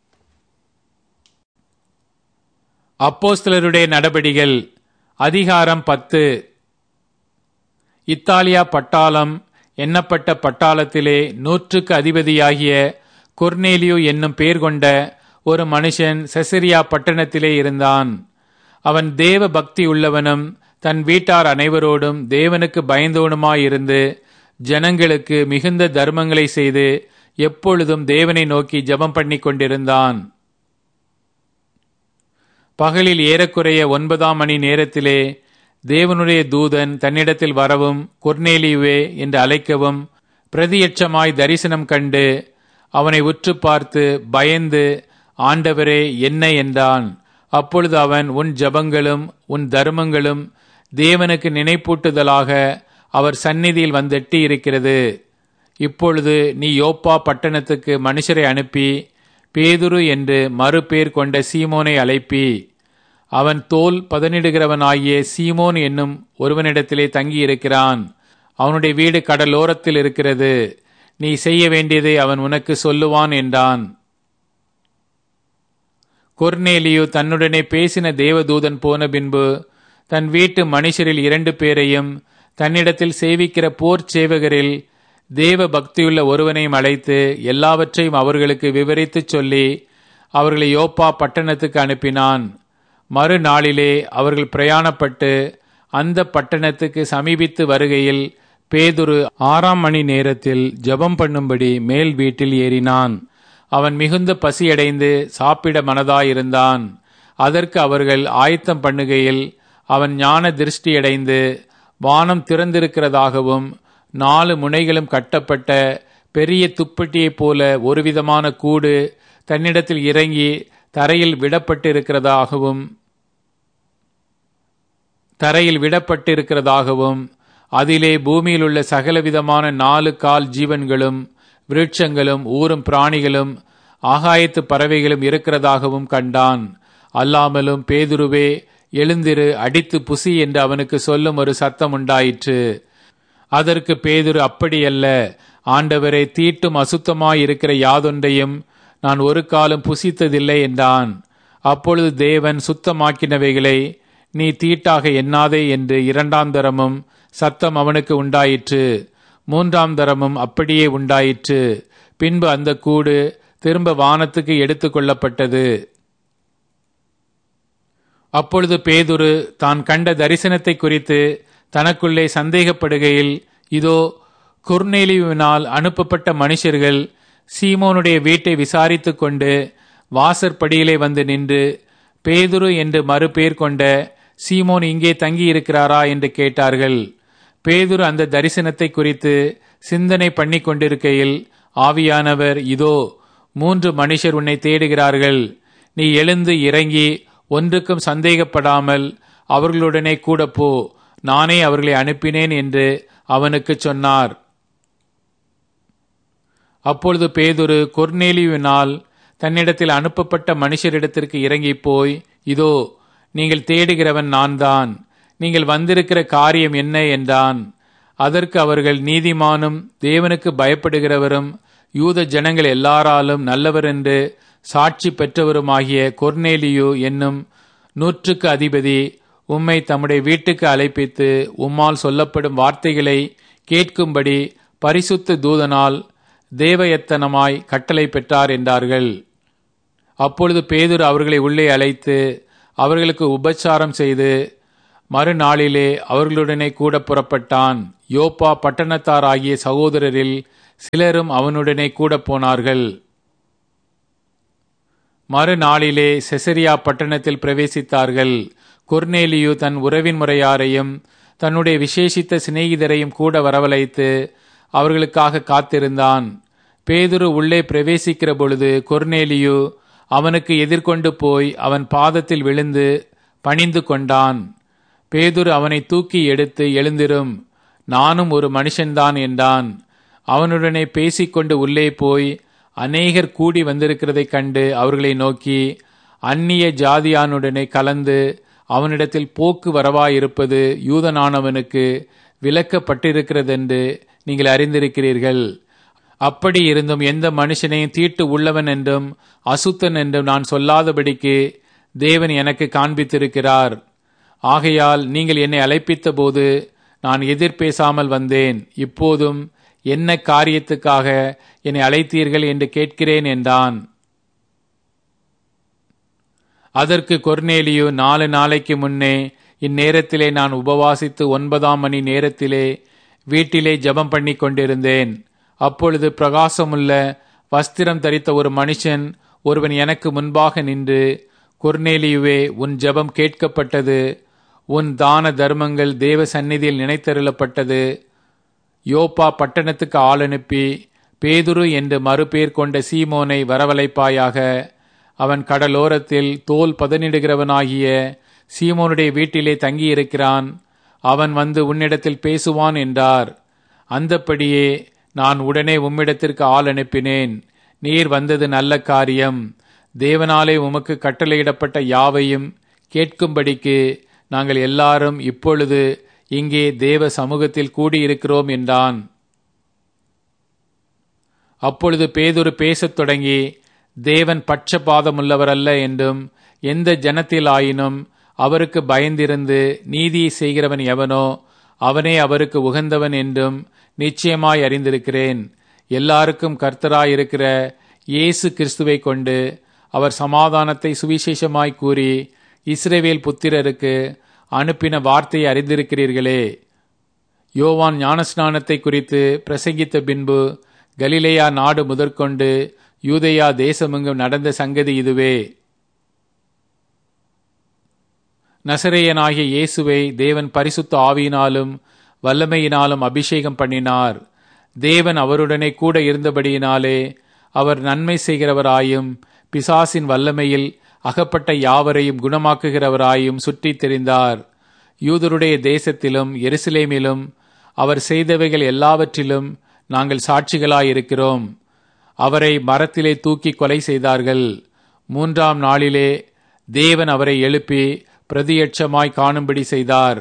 அப்போஸ்தலருடைய நடபடிகள் அதிகாரம் பத்து. இத்தாலியா பட்டாளம் எண்ணப்பட்ட பட்டாளத்திலே நூற்றுக்கு அதிபதியாகிய கொர்நேலியு என்னும் பேர் கொண்ட ஒரு மனுஷன் செசரியா பட்டணத்திலே இருந்தான். அவன் தேவ பக்தி உள்ளவனும் தன் வீட்டார் அனைவரோடும் தேவனுக்கு பயந்தவனுமாயிருந்து ஜனங்களுக்கு மிகுந்த தர்மங்களை செய்து எப்பொழுதும் தேவனை நோக்கி ஜெபம் பண்ணி கொண்டிருந்தான். பகலில் ஏறக்குறைய ஒன்பதாம் மணி நேரத்திலே தேவனுடைய தூதன் தன்னிடத்தில் வரவும் கொர்நேலியுவே என்று அழைக்கவும் பிரதியட்சமாய் தரிசனம் கண்டு அவனை உற்று பார்த்து பயந்து, ஆண்டவரே என்ன என்றான். அப்பொழுது அவன், உன் ஜெபங்களும் உன் தர்மங்களும் தேவனுக்கு நினைப்பூட்டுதலாக அவர் சந்நிதியில் வந்தெட்டி இருக்கிறது. இப்பொழுது நீ யோப்பா பட்டணத்துக்கு மனுஷரை அனுப்பி பேதுரு என்று மறுபேர் கொண்ட சீமோனை அழைப்பி, அவன் தோல் பதனிடுகிறவனாகிய சீமோன் என்னும் ஒருவனிடத்திலே தங்கியிருக்கிறான். அவனுடைய வீடு கடலோரத்தில் இருக்கிறது. நீ செய்ய வேண்டியதை அவன் உனக்கு சொல்லுவான் என்றான். கொர்நேலியு தன்னுடனே பேசின தேவதூதன் போன பின்பு தன் வீட்டு மனுஷரில் இரண்டு பேரையும் தன்னிடத்தில் சேவிக்கிற போர் சேவகரில் தேவ பக்தியுள்ள ஒருவனையும் அழைத்து எல்லாவற்றையும் அவர்களுக்கு விவரித்துச் சொல்லி அவர்களை யோப்பா பட்டணத்துக்கு அனுப்பினான். மறுநாளிலே அவர்கள் பிரயாணப்பட்டு அந்த பட்டணத்துக்கு சமீபித்து வருகையில் பேதுரு ஆறாம் மணி நேரத்தில் ஜெபம் பண்ணும்படி மேல் வீட்டில் ஏறினான். அவன் மிகுந்த பசியடைந்து சாப்பிட மனதாயிருந்தான். அதற்கு அவர்கள் ஆயத்தம் பண்ணுகையில் அவன் ஞான திருஷ்டியடைந்து வானம் திறந்திருக்கிறதாகவும் நாலு முனைகளும் கட்டப்பட்ட பெரிய துப்பட்டியைப் போல ஒருவிதமான கூடு தன்னிடத்தில் இறங்கி தரையில் விடப்பட்டிருக்கிறதாகவும் தரையில் விடப்பட்டிருக்கிறதாகவும் அதிலே பூமியில் உள்ள சகலவிதமான நாலு கால் ஜீவன்களும் விருட்சங்களும் ஊரும் பிராணிகளும் ஆகாயத்து பறவைகளும் இருக்கிறதாகவும் கண்டான். அல்லாமலும் பேதுருவே எழுந்திரு, அடித்து புசி என்று அவனுக்கு சொல்லும் ஒரு சத்தம் உண்டாயிற்று. அதற்கு பேதுரு, அப்படியல்ல ஆண்டவரே, தீட்டும் அசுத்தமாயிருக்கிற யாதொன்றையும் நான் ஒரு காலம் புசித்ததில்லை என்றான். அப்பொழுது தேவன் சுத்தமாக்கினவைகளை நீ தீட்டாக எண்ணாதே என்று இரண்டாம் தரமும் சத்தம் அவனுக்கு உண்டாயிற்று. மூன்றாம் தரமும் அப்படியே உண்டாயிற்று. பின்பு அந்த கூடு திரும்ப வானத்துக்கு எடுத்து கொள்ளப்பட்டது. அப்பொழுது பேதுரு தான் கண்ட தரிசனத்தை குறித்து தனக்குள்ளே சந்தேகப்படுகையில், இதோ கொர்நேலியுவினால் அனுப்பப்பட்ட மனுஷர்கள் சீமோனுடைய வீட்டை விசாரித்து கொண்டு வாசற்படியிலே வந்து நின்று, பேதுரு என்று மறுபேர் கொண்ட சீமோன் இங்கே தங்கியிருக்கிறாரா என்று கேட்டார்கள். பேதுரு அந்த தரிசனத்தை குறித்து சிந்தனை பண்ணி கொண்டிருக்கையில் ஆவியானவர், இதோ மூன்று மனுஷர் உன்னை தேடுகிறார்கள். நீ எழுந்து இறங்கி ஒன்றுக்கும் சந்தேகப்படாமல் அவர்களுடனே கூட போ, நானே அவர்களை அனுப்பினேன் என்று அவனுக்கு சொன்னார். அப்பொழுது பேதுரு கொர்நேலியுவினால் தன்னிடத்தில் அனுப்பப்பட்ட மனுஷரிடத்திற்கு இறங்கி போய், இதோ நீங்கள் தேடுகிறவன் நான் தான், நீங்கள் வந்திருக்கிற காரியம் என்ன என்றான். அதற்கு அவர்கள், நீதிமானும் தேவனுக்கு பயப்படுகிறவரும் யூத ஜனங்கள் எல்லாராலும் நல்லவர் என்று சாட்சி பெற்றவருமாகிய கொர்நேலியு என்னும் நூற்றுக்கு அதிபதி உம்மை தம்முடைய வீட்டுக்கு அழைப்பித்து உம்மால் சொல்லப்படும் வார்த்தைகளை கேட்கும்படி பரிசுத்த தூதனால் தேவயத்தனமாய் கட்டளை பெற்றார் என்றார்கள். அப்பொழுது பேதுரு அவர்களை உள்ளே அழைத்து அவர்களுக்கு உபச்சாரம் செய்து மறுநாளிலே அவர்களுடனே கூட புறப்பட்டான். யோப்பா பட்டணத்தாராகிய சகோதரரில் சிலரும் அவனுடனே கூட போனார்கள். மறுநாளிலே செசரியா பட்டணத்தில் பிரவேசித்தார்கள். கொர்நேலியு தன் உறவின் முறையாரையும் தன்னுடைய விசேஷித்த சிநேகிதரையும் கூட வரவழைத்து அவர்களுக்காக காத்திருந்தான். பேதுரு உள்ளே பிரவேசிக்கிற பொழுது கொர்நேலியு அவனுக்கு எதிர்கொண்டு போய் அவன் பாதத்தில் விழுந்து பணிந்து கொண்டான். பேதுரு அவனை தூக்கி எடுத்து, எழுந்திரும், நானும் ஒரு மனுஷன்தான் என்றான். அவனுடனே பேசிக்கொண்டு உள்ளே போய் அநேகர் கூடி வந்திருக்கிறதைக் கண்டு அவர்களை நோக்கி, அந்நிய ஜாதியானுடனே கலந்து அவனிடத்தில் போக்கு வரவாயிருப்பது யூதனானவனுக்கு விலக்கப்பட்டிருக்கிறதென்று நீங்கள் அறிந்திருக்கிறீர்கள். அப்படி இருந்தும் எந்த மனுஷனையும் தீட்டு உள்ளவன் என்றும் அசுத்தன் என்றும் நான் சொல்லாதபடிக்கு தேவன் எனக்கு காண்பித்திருக்கிறார். ஆகையால் நீங்கள் என்னை அழைப்பித்த போது நான் எதிர்பேசாமல் வந்தேன். இப்போதும் என்ன காரியத்துக்காக என்னை அழைத்தீர்கள் என்று கேட்கிறேன் என்றான். அதற்கு கொர்நேலியு, நாலு நாளைக்கு முன்னே இந்நேரத்திலே நான் உபவாசித்து ஒன்பதாம் மணி நேரத்திலே வீட்டிலே ஜெபம் பண்ணி கொண்டிருந்தேன். அப்பொழுது பிரகாசமுள்ள வஸ்திரம் தரித்த ஒரு மனுஷன் ஒருவன் எனக்கு முன்பாக நின்று, கொர்நேலியுவே, உன் ஜெபம் கேட்கப்பட்டது, உன் தான தர்மங்கள் தேவ சந்நிதியில் நினைத்தருளப்பட்டது. யோப்பா பட்டணத்துக்கு ஆள் அனுப்பி பேதுரு என்று மறுபேர் கொண்ட சீமோனை வரவழைப்பாயாக. அவன் கடலோரத்தில் தோல் பதனிடுகிறவனாகிய சீமோனுடைய வீட்டிலே தங்கியிருக்கிறான். அவன் வந்து உன்னிடத்தில் பேசுவான் என்றார். அந்தப்படியே நான் உடனே உம்மிடத்திற்கு ஆள் அனுப்பினேன். நீர் வந்தது நல்ல காரியம். தேவனாலே உமக்கு கட்டளையிடப்பட்ட யாவையும் கேட்கும்படிக்கு நாங்கள் எல்லாரும் இப்பொழுது இங்கே தேவ சமூகத்தில் கூடியிருக்கிறோம் என்றான். அப்பொழுது பேதுரு பேசத் தொடங்கி, தேவன் பட்சபாதமுள்ளவரல்ல என்றும் எந்த ஜனத்திலாயினும் அவருக்கு பயந்திருந்து நீதியை செய்கிறவன் எவனோ அவனே அவருக்கு உகந்தவன் என்றும் நிச்சயமாய் அறிந்திருக்கிறேன். எல்லாருக்கும் கர்த்தராயிருக்கிற இயேசு கிறிஸ்துவை கொண்டு அவர் சமாதானத்தை சுவிசேஷமாய் கூறி இஸ்ரவேல் புத்திரருக்கு அனுப்பின வார்த்தையை அறிந்திருக்கிறீர்களே. யோவான் ஞானஸ்நானத்தை குறித்து பிரசங்கித்த பின்பு கலிலேயா நாடு முதற்கொண்டு யூதேயா தேசமெங்கும் நடந்த சங்கதி இதுவே. நசரேயனாகிய இயேசுவை தேவன் பரிசுத்த ஆவியினாலும் வல்லமையினாலும் அபிஷேகம் பண்ணினார். தேவன் அவருடனே கூட இருந்தபடியினாலே அவர் நன்மை செய்கிறவராயும் பிசாசின் வல்லமையில் அகப்பட்ட யாவரையும் குணமாக்குகிறவராயும் சுற்றித் திரிந்தார். யூதருடைய தேசத்திலும் எருசலேமிலும் அவர் செய்தவைகள் எல்லாவற்றிலும் நாங்கள் சாட்சிகளாயிருக்கிறோம். அவரை மரத்திலே தூக்கி கொலை செய்தார்கள். மூன்றாம் நாளிலே தேவன் அவரை எழுப்பி பிரதியட்சமாய் காணும்படி செய்தார்.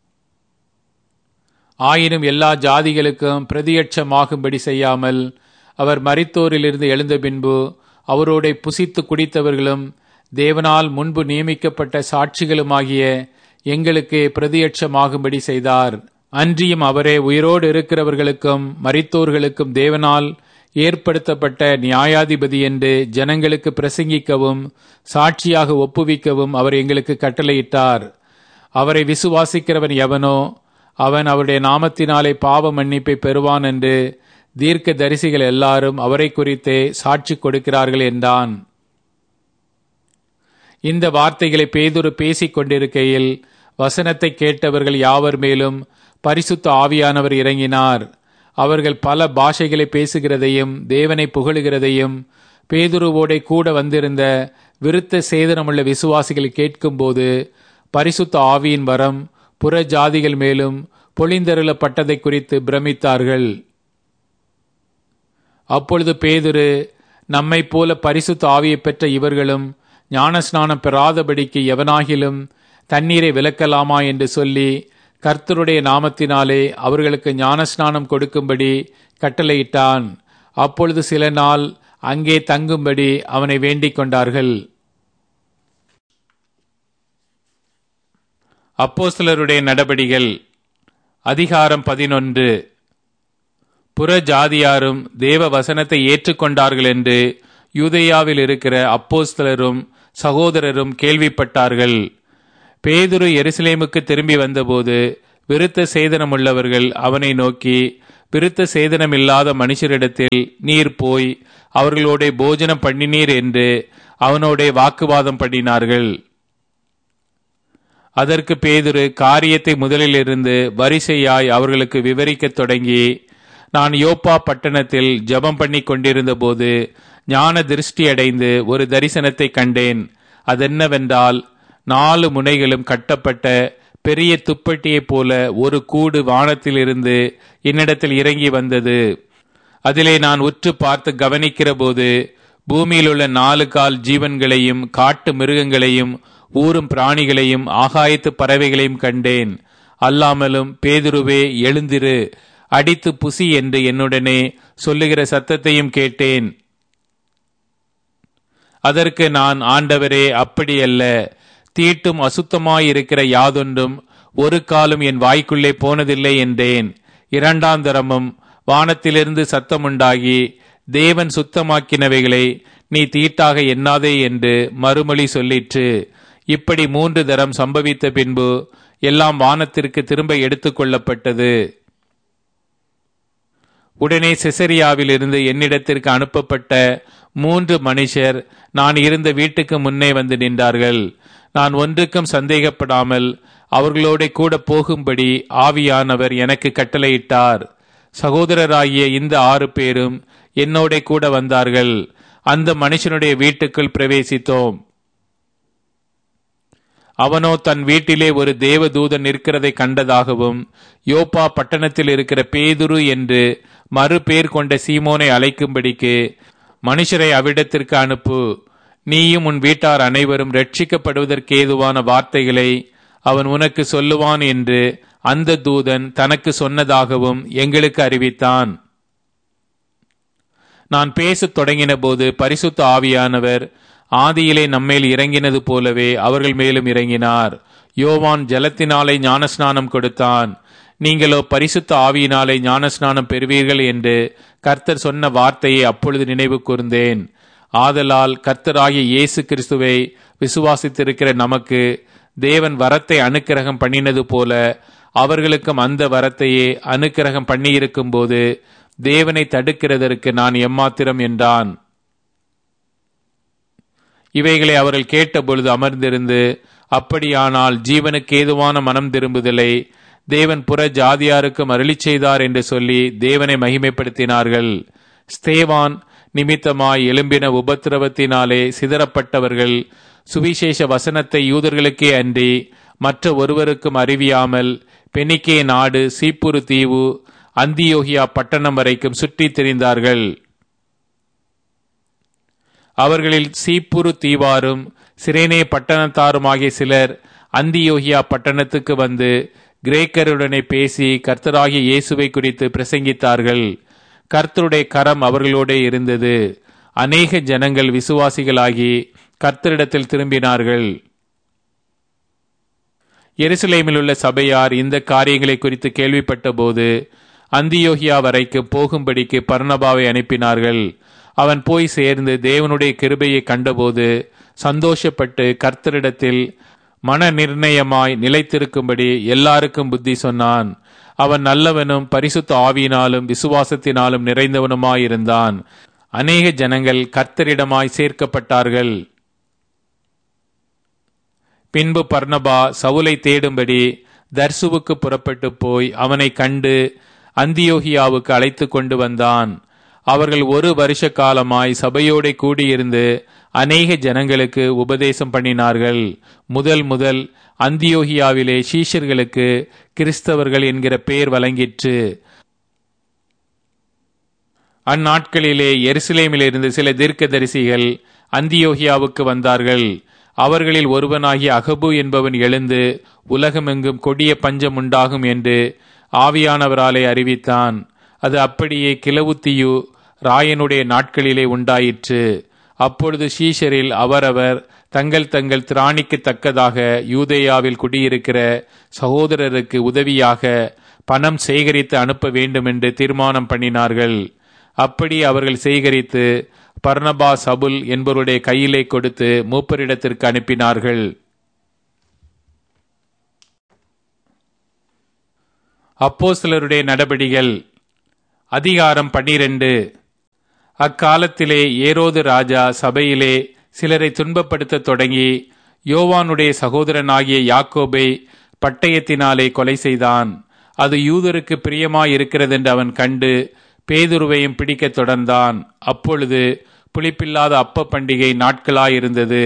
ஆயினும் எல்லா ஜாதிகளுக்கும் பிரதியட்சமாகும்படி செய்யாமல் அவர் மரித்தோரிலிருந்து எழுந்த பின்பு அவரோட புசித்து குடித்தவர்களும் தேவனால் முன்பு நியமிக்கப்பட்ட சாட்சிகளுமாகிய எங்களுக்கு பிரதியட்சமாகும்படி செய்தார். அன்றியும் அவரே உயிரோடு இருக்கிறவர்களுக்கும் மரித்தோர்களுக்கும் தேவனால் ஏற்படுத்தப்பட்ட நியாயாதிபதி என்று ஜனங்களுக்கு பிரசங்கிக்கவும் சாட்சியாக ஒப்புவிக்கவும் அவர் எங்களுக்கு கட்டளையிட்டார். அவரை விசுவாசிக்கிறவன் எவனோ அவன் அவருடைய நாமத்தினாலே பாவ மன்னிப்பை பெறுவான் என்று தீர்க்க தரிசிகள் எல்லாரும் அவரை குறித்தே சாட்சி கொடுக்கிறார்கள் என்றான். இந்த வார்த்தைகளை பேதுரு பேசிக் கொண்டிருக்கையில் வசனத்தை கேட்டவர்கள் யாவர் மேலும் பரிசுத்த ஆவியானவர் இறங்கினார். அவர்கள் பல பாஷைகளை பேசுகிறதையும் தேவனை புகழுகிறதையும் பேதுருவோடே கூட வந்திருந்த விருத்த சேதனமுள்ள விசுவாசிகள் கேட்கும்போது பரிசுத்த ஆவியின் வரம் புற ஜாதிகள் மேலும் பொழிந்தருளப்பட்டதை குறித்து பிரமித்தார்கள். அப்பொழுது பேதுரு, நம்மை போல பரிசுத்த ஆவியை பெற்ற இவர்களும் ஞானஸ்நானம் பெறாதபடிக்கு எவனாகிலும் தண்ணீரை விலக்கலாமா என்று சொல்லி கர்த்தருடைய நாமத்தினாலே அவர்களுக்கு ஞானஸ்நானம் கொடுக்கும்படி கட்டளையிட்டான். அப்பொழுது சில நாள் அங்கே தங்கும்படி அவனை வேண்டிக் கொண்டார்கள். அப்போஸ்தலருடைய நடபடிகள் அதிகாரம் பதினொன்று. புற ஜாதியாரும் தேவ வசனத்தை ஏற்றுக்கொண்டார்கள் என்று யூதேயாவில் இருக்கிற அப்போஸ்தலரும் சகோதரரும் கேள்விப்பட்டார்கள். பேதுரு எருசலேமுக்கு திரும்பி வந்தபோது விருத்த சேதனமுள்ளவர்கள் அவனை நோக்கி, விருத்த சேதனமில்லாத மனுஷரிடத்தில் நீர் போய் அவர்களோட போஜனம் பண்ணினீர் என்று அவனோட வாக்குவாதம் பண்ணினார்கள். அதற்கு பேதுரு காரியத்தை முதலிலிருந்து வரிசையாய் அவர்களுக்கு விவரிக்கத் தொடங்கி, நான் யோப்பா பட்டணத்தில் ஜெபம் பண்ணி கொண்டிருந்த போது ஞான திருஷ்டி அடைந்து ஒரு தரிசனத்தை கண்டேன். அதென்னவென்றால், நாலு முனைகளும் கட்டப்பட்ட பெரிய துப்பட்டியைப் போல ஒரு கூடு வானத்திலிருந்து என்னிடத்தில் இறங்கி வந்தது. அதிலே நான் உற்று பார்த்து கவனிக்கிற போது பூமியிலுள்ள நாலு கால் ஜீவன்களையும் காட்டு மிருகங்களையும் ஊரும் பிராணிகளையும் ஆகாயத்து பறவைகளையும் கண்டேன். அல்லாமலும் பேதுருவே எழுந்திரு, அடித்து புசி என்று என்னுடனே சொல்லுகிற சத்தத்தையும் கேட்டேன். அதற்கு நான், ஆண்டவரே, அப்படியல்ல, தீட்டும் அசுத்தமாயிருக்கிற யாதொன்றும் ஒரு காலும் என் வாய்க்குள்ளே போனதில்லை என்றேன். இரண்டாம் தரமும் வானத்திலிருந்து சத்தமுண்டாகி, தேவன் சுத்தமாக்கினவைகளை நீ தீட்டாக எண்ணாதே என்று மறுமொழி சொல்லிற்று. இப்படி மூன்று தரம் சம்பவித்த பின்பு எல்லாம் வானத்திற்கு திரும்ப எடுத்துக் கொள்ளப்பட்டது. உடனே செசரியாவில் இருந்து என்னிடத்திற்கு அனுப்பப்பட்ட மூன்று மனுஷர் நான் இருந்த வீட்டுக்கு முன்னே வந்து நின்றார்கள். நான் ஒன்றுக்கும் சந்தேகப்படாமல் அவர்களோட கூட போகும்படி ஆவியானவர் எனக்கு கட்டளையிட்டார். சகோதரராகிய இந்த ஆறு பேரும் என்னோட கூட வந்தார்கள். அந்த மனுஷனுடைய வீட்டுக்குள் பிரவேசித்தோம். அவனோ தன் வீட்டிலே ஒரு தேவதூதன் நிற்கிறதை கண்டதாகவும், யோப்பா பட்டணத்தில் இருக்கிற பேதுரு என்று மறு பேர் கொண்ட சீமோனை அழைக்கும்படிக்கு மனுஷரை அவ்விடத்திற்கு அனுப்பு, நீயும் உன் வீட்டார் அனைவரும் ரட்சிக்கப்படுவதற்கேதுவான வார்த்தைகளை அவன் உனக்கு சொல்லுவான் என்று அந்த தூதன் தனக்கு சொன்னதாகவும் எங்களுக்கு அறிவித்தான். நான் பேசத் தொடங்கின போது பரிசுத்த ஆவியானவர் ஆதியிலே நம்மேல் இறங்கினது போலவே அவர்கள் மேலும் இறங்கினார். யோவான் ஜலத்தினாலே ஞானஸ்நானம் கொடுத்தான், நீங்களோ பரிசுத்த ஆவியினாலே ஞானஸ்நானம் பெறுவீர்கள் என்று கர்த்தர் சொன்ன வார்த்தையை அப்பொழுது நினைவு கூர்ந்தேன். ஆதலால் கர்த்தராகிய இயேசு கிறிஸ்துவை விசுவாசித்திருக்கிற நமக்கு தேவன் வரத்தை அனுக்கிரகம் பண்ணினது போல அவர்களுக்கும் அந்த வரத்தையே அனுக்கிரகம் பண்ணியிருக்கும் போது தேவனை தடுக்கிறதற்கு நான் எம்மாத்திரம் என்றான். இவைகளை அவர்கள் கேட்டபொழுது அமர்ந்திருந்து, அப்படியானால் ஜீவனுக்கு ஏதுவான மனம் திரும்புதலை தேவன் புற ஜாதியாருக்கும் அருளி செய்தார் என்று சொல்லி தேவனை மகிமைப்படுத்தினார்கள். ஸ்தேவான் நிமித்தமாய் எழும்பின உபத்திரவத்தினாலே சிதறப்பட்டவர்கள் சுவிசேஷ வசனத்தை யூதர்களுக்கே அன்றி மற்ற ஒருவருக்கும் அறிவியாமல் பெனிக்கே நாடு, சீப்புரு தீவு, அந்தியோகியா பட்டணம் வரைக்கும் சுற்றித் திரிந்தார்கள். அவர்களில் சீப்புரு தீவாரும் சிரேனே பட்டணத்தாருமாகிய சிலர் அந்தியோகியா பட்டணத்துக்கு வந்து கிரேக்கருடனே பேசி கர்த்தராகிய இயேசுவை குறித்து பிரசங்கித்தார்கள். கர்த்தருடைய கரம் அவர்களோட இருந்தது. அநேக ஜனங்கள் விசுவாசிகளாகி கர்த்தரிடத்தில் திரும்பினார்கள். எருசலேமில் உள்ள சபையார் இந்த காரியங்களை குறித்து கேள்விப்பட்ட போது அந்தியோகியா வரைக்கும் போகும்படிக்கு பர்னபாவை அனுப்பினார்கள். அவன் போய் சேர்ந்து தேவனுடைய கிருபையை கண்டபோது சந்தோஷப்பட்டு கர்த்தரிடத்தில் மன நிர்ணயமாய் நிலைத்திருக்கும்படி எல்லாருக்கும் புத்தி சொன்னான். அவன் நல்லவனும் பரிசுத்த ஆவியினாலும் விசுவாசத்தினாலும் நிறைந்தவனுமாயிருந்தான். அநேக ஜனங்கள் கர்த்தரிடமாய் சேர்க்கப்பட்டார்கள். பின்பு பர்னபா சவுலை தேடும்படி தர்சுவுக்கு புறப்பட்டு போய் அவனை கண்டு அந்தியோகியாவுக்கு அழைத்து கொண்டு வந்தான். அவர்கள் ஒரு வருஷ காலமாய் சபையோட கூடியிருந்து அநேக ஜனங்களுக்கு உபதேசம் பண்ணினார்கள். முதல் முதல் அந்தியோகியாவிலே சீஷர்களுக்கு கிறிஸ்தவர்கள் என்கிற பெயர் வழங்கிற்று. அந்நாட்களிலே எருசலேமிலிருந்து சில தீர்க்கதரிசிகள் அந்தியோகியாவுக்கு வந்தார்கள். அவர்களில் ஒருவனாகிய அகபு என்பவன் எழுந்து உலகமெங்கும் கொடிய பஞ்சம் உண்டாகும் என்று ஆவியானவராலே அறிவித்தான். அது அப்படியே கிலவுத்தியு ராயனுடைய நாட்களிலே உண்டாயிற்று. அப்பொழுது சீஷரில் அவரவர் தங்கள் தங்கள் திராணிக்கு தக்கதாக யூதேயாவில் குடியிருக்கிற சகோதரருக்கு உதவியாக பணம் சேகரித்து அனுப்ப வேண்டும் என்று தீர்மானம் பண்ணினார்கள். அப்படி அவர்கள் சேகரித்து பர்னபா சவுல் என்பவருடைய கையிலே கொடுத்து மூப்பரிடத்திற்கு அனுப்பினார்கள். அப்போஸ்தலருடைய நடபடிகள் அதிகாரம் பன்னிரண்டு. அக்காலத்திலே ஏரோது ராஜா சபையிலே சிலரை துன்பப்படுத்த தொடங்கி யோவானுடைய சகோதரனாகிய யாக்கோபை பட்டயத்தினாலே கொலை செய்தான். அது யூதருக்கு பிரியமாயிருக்கிறதென்று அவன் கண்டு பேதுருவையும் பிடிக்கத் தொடர்ந்தான். அப்பொழுது புளிப்பில்லாத அப்ப பண்டிகை நாட்களாயிருந்தது.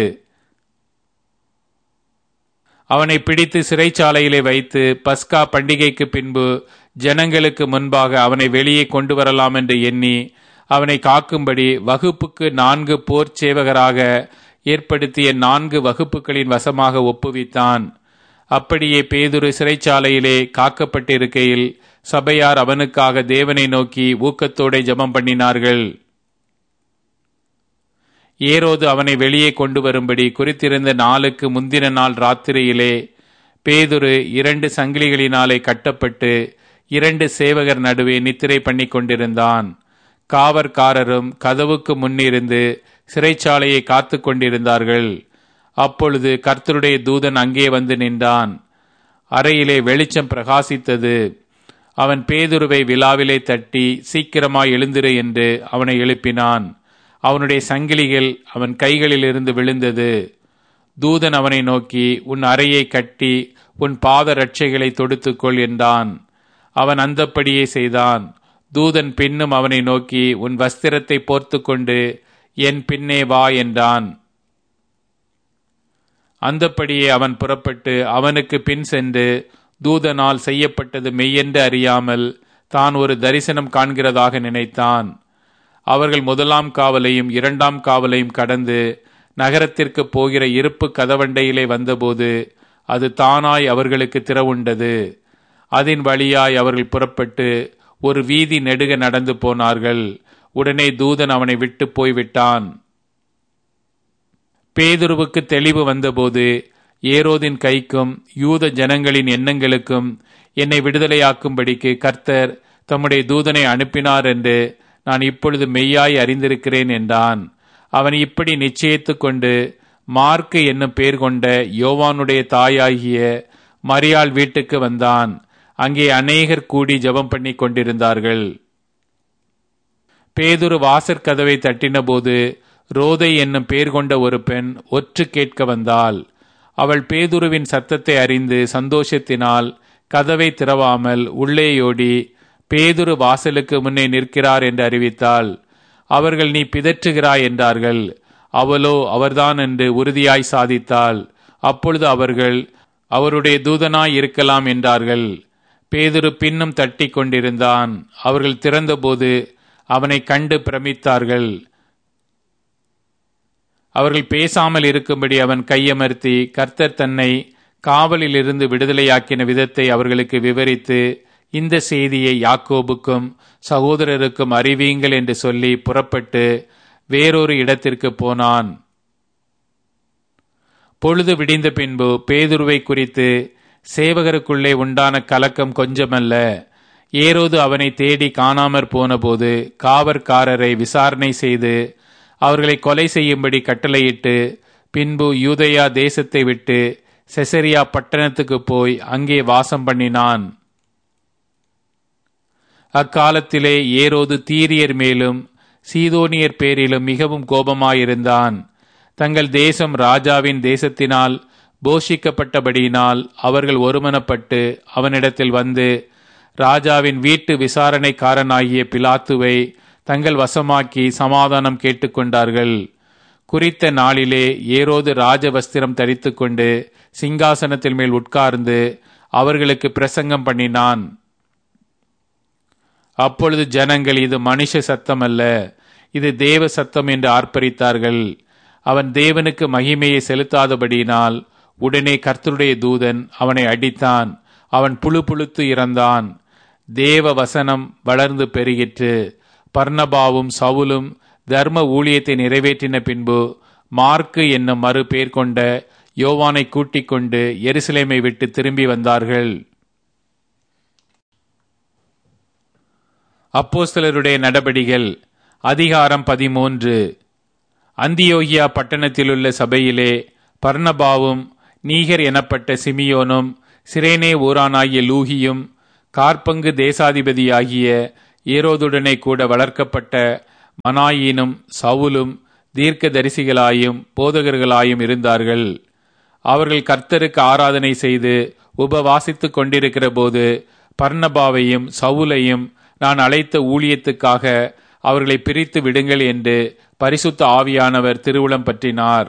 அவனை பிடித்து சிறைச்சாலையிலே வைத்து பஸ்கா பண்டிகைக்கு பின்பு ஜனங்களுக்கு முன்பாக அவனை வெளியே கொண்டு வரலாம் என்று எண்ணி அவனை காக்கும்படி வகுப்புக்கு நான்கு போர் சேவகராக ஏற்படுத்திய நான்கு வகுப்புகளின் வசமாக ஒப்புவித்தான். அப்படியே பேதுரு சிறைச்சாலையிலே காக்கப்பட்டிருக்கையில் சபையார் அவனுக்காக தேவனை நோக்கி ஊக்கத்தோടെ ஜெபம் பண்ணினார்கள். ஏரோது அவனை வெளியே கொண்டு வரும்படி குறித்திருந்த நாளுக்கு முந்தின நாள் ராத்திரியிலே பேதுரு இரண்டு சங்கிலிகளினாலே கட்டப்பட்டு இரண்டு சேவகர் நடுவே நித்திரை பண்ணி கொண்டிருந்தான். காவற்காரரும் கதவுக்கு முன்னிருந்து சிறைச்சாலையை காத்து கொண்டிருந்தார்கள். அப்பொழுது கர்த்தருடைய தூதன் அங்கே வந்து நின்றான். அறையிலே வெளிச்சம் பிரகாசித்தது. அவன் பேதுருவை விலாவிலே தட்டி சீக்கிரமாய் எழுந்திரு என்று அவனை எழுப்பினான். அவனுடைய சங்கிலிகள் அவன் கைகளில் இருந்து விழுந்தது. தூதன் அவனை நோக்கி, உன் அறையை கட்டி உன் பாத ரட்சைகளை தொடுத்துக்கொள் என்றான். அவன் அந்தப்படியே செய்தான். தூதன் பின்னும் அவனை நோக்கி, உன் வஸ்திரத்தை போர்த்து கொண்டு என் பின்னே வா என்றான். அந்தப்படியே அவன் புறப்பட்டு அவனுக்கு பின் சென்று தூதனால் செய்யப்பட்டது மெய்யென்று அறியாமல் தான் ஒரு தரிசனம் காண்கிறதாக நினைத்தான். அவர்கள் முதலாம் காவலையும் இரண்டாம் காவலையும் கடந்து நகரத்திற்கு போகிற இருப்பு கதவண்டையிலே வந்தபோது அது தானாய் அவர்களுக்கு திறவுண்டது. அதன் வழியாய் அவர்கள் புறப்பட்டு ஒரு வீதி நெடுக நடந்து போனார்கள். உடனே தூதன் அவனை விட்டு போய்விட்டான். பேதுருவுக்கு தெளிவு வந்தபோது ஏரோதின் கைக்கும் யூத ஜனங்களின் எண்ணங்களுக்கும் என்னை விடுதலையாக்கும்படிக்கு கர்த்தர் தம்முடைய தூதனை அனுப்பினார் என்று நான் இப்பொழுது மெய்யாய் அறிந்திருக்கிறேன் என்றான். அவன் இப்படி நிச்சயித்து கொண்டு மார்க்கு என்னும் பேர் கொண்ட யோவானுடைய தாயாகிய மரியாள் வீட்டுக்கு வந்தான். அங்கே அநேகர் கூடி ஜெபம் பண்ணி கொண்டிருந்தார்கள். பேதுரு வாசற்கதவை தட்டின போது ரோதை என்னும் பேர் கொண்ட ஒரு பெண் ஒற்று கேட்க வந்தாள். அவள் பேதுருவின் சத்தத்தை அறிந்து சந்தோஷத்தினால் கதவை திறவாமல் உள்ளேயோடி பேதுரு வாசலுக்கு முன்னே நிற்கிறார் என்று அறிவித்தாள். அவர்கள், நீ பிதற்றுகிறாய் என்றார்கள். அவளோ அவர்தான் என்று உறுதியாய் சாதித்தாள். அப்பொழுது அவர்கள், அவருடைய தூதனாய் இருக்கலாம் என்றார்கள். பேதுரு பின்னும் தட்டி கொண்டிருந்தான். அவர்கள் திறந்தபோது அவனை கண்டு பிரமித்தார்கள். அவர்கள் பேசாமல் இருக்கும்படி அவன் கையமர்த்தி கர்த்தர் தன்னை காவலில் இருந்து விடுதலையாக்கின விதத்தை அவர்களுக்கு விவரித்து, இந்த செய்தியை யாக்கோபுக்கும் சகோதரருக்கும் அறிவியுங்கள் என்று சொல்லி புறப்பட்டு வேறொரு இடத்திற்கு போனான். பொழுது விடிந்த பின்பு பேதுருவை குறித்து சேவகருக்குள்ளே உண்டான கலக்கம் கொஞ்சமல்ல. ஏரோது அவனை தேடி காணாமற் போனபோது காவற்காரரை விசாரணை செய்து அவர்களை கொலை செய்யும்படி கட்டளையிட்டு பின்பு யூதேயா தேசத்தை விட்டு செசரியா பட்டணத்துக்கு போய் அங்கே வாசம் பண்ணினான். அக்காலத்திலே ஏரோது தீரியர் மேலும் சீதோனியர் பேரிலும் மிகவும் கோபமாயிருந்தான். தங்கள் தேசம் ராஜாவின் தேசத்தினால் போஷிக்கப்பட்டபடியினால் அவர்கள் ஒருமனப்பட்டு அவனிடத்தில் வந்து ராஜாவின் வீட்டு விசாரணைக்காரனாகிய பிலாத்துவை தங்கள் வசமாக்கி சமாதானம் கேட்டுக்கொண்டார்கள். குறித்த நாளிலே ஏரோது ராஜவஸ்திரம் தரித்து கொண்டு சிங்காசனத்தில் மேல் உட்கார்ந்து அவர்களுக்கு பிரசங்கம் பண்ணினான். அப்பொழுது ஜனங்கள், இது மனுஷ சத்தம் அல்ல, இது தேவ சத்தம் என்று ஆர்ப்பரித்தார்கள். அவன் தேவனுக்கு மகிமையை செலுத்தாதபடியினால் உடனே கர்த்தருடைய தூதன் அவனை அடித்தான். அவன் புழு புழுத்து இறந்தான். தேவ வசனம் வளர்ந்து பெருகிற்று. பர்னபாவும் சவுலும் தர்ம ஊழியத்தை நிறைவேற்றின பின்பு மார்க்கு என்னும் மறு பேர் கொண்ட யோவானை கூட்டிக் கொண்டு எருசலேமை விட்டு திரும்பி வந்தார்கள். அப்போஸ்தலருடைய நடபடிகள் அதிகாரம் பதிமூன்று. அந்தியோகியா பட்டணத்திலுள்ள சபையிலே பர்னபாவும் நீகர் எனப்பட்ட சிமியோனும் சிரேனே ஊரானாகிய லூகியும் காற்பங்கு தேசாதிபதியாகிய ஏரோதுடனே கூட வளர்க்கப்பட்ட மனாயினும் சவுலும் தீர்க்கதரிசிகளாயும் போதகர்களாயும் இருந்தார்கள். அவர்கள் கர்த்தருக்கு ஆராதனை செய்து உபவாசித்துக் கொண்டிருக்கிற போது பர்னபாவையும் சவுலையும் நான் அழைத்த ஊழியத்துக்காக அவர்களை பிரித்து விடுங்கள் என்று பரிசுத்த ஆவியானவர் திருவுளம் பற்றினார்.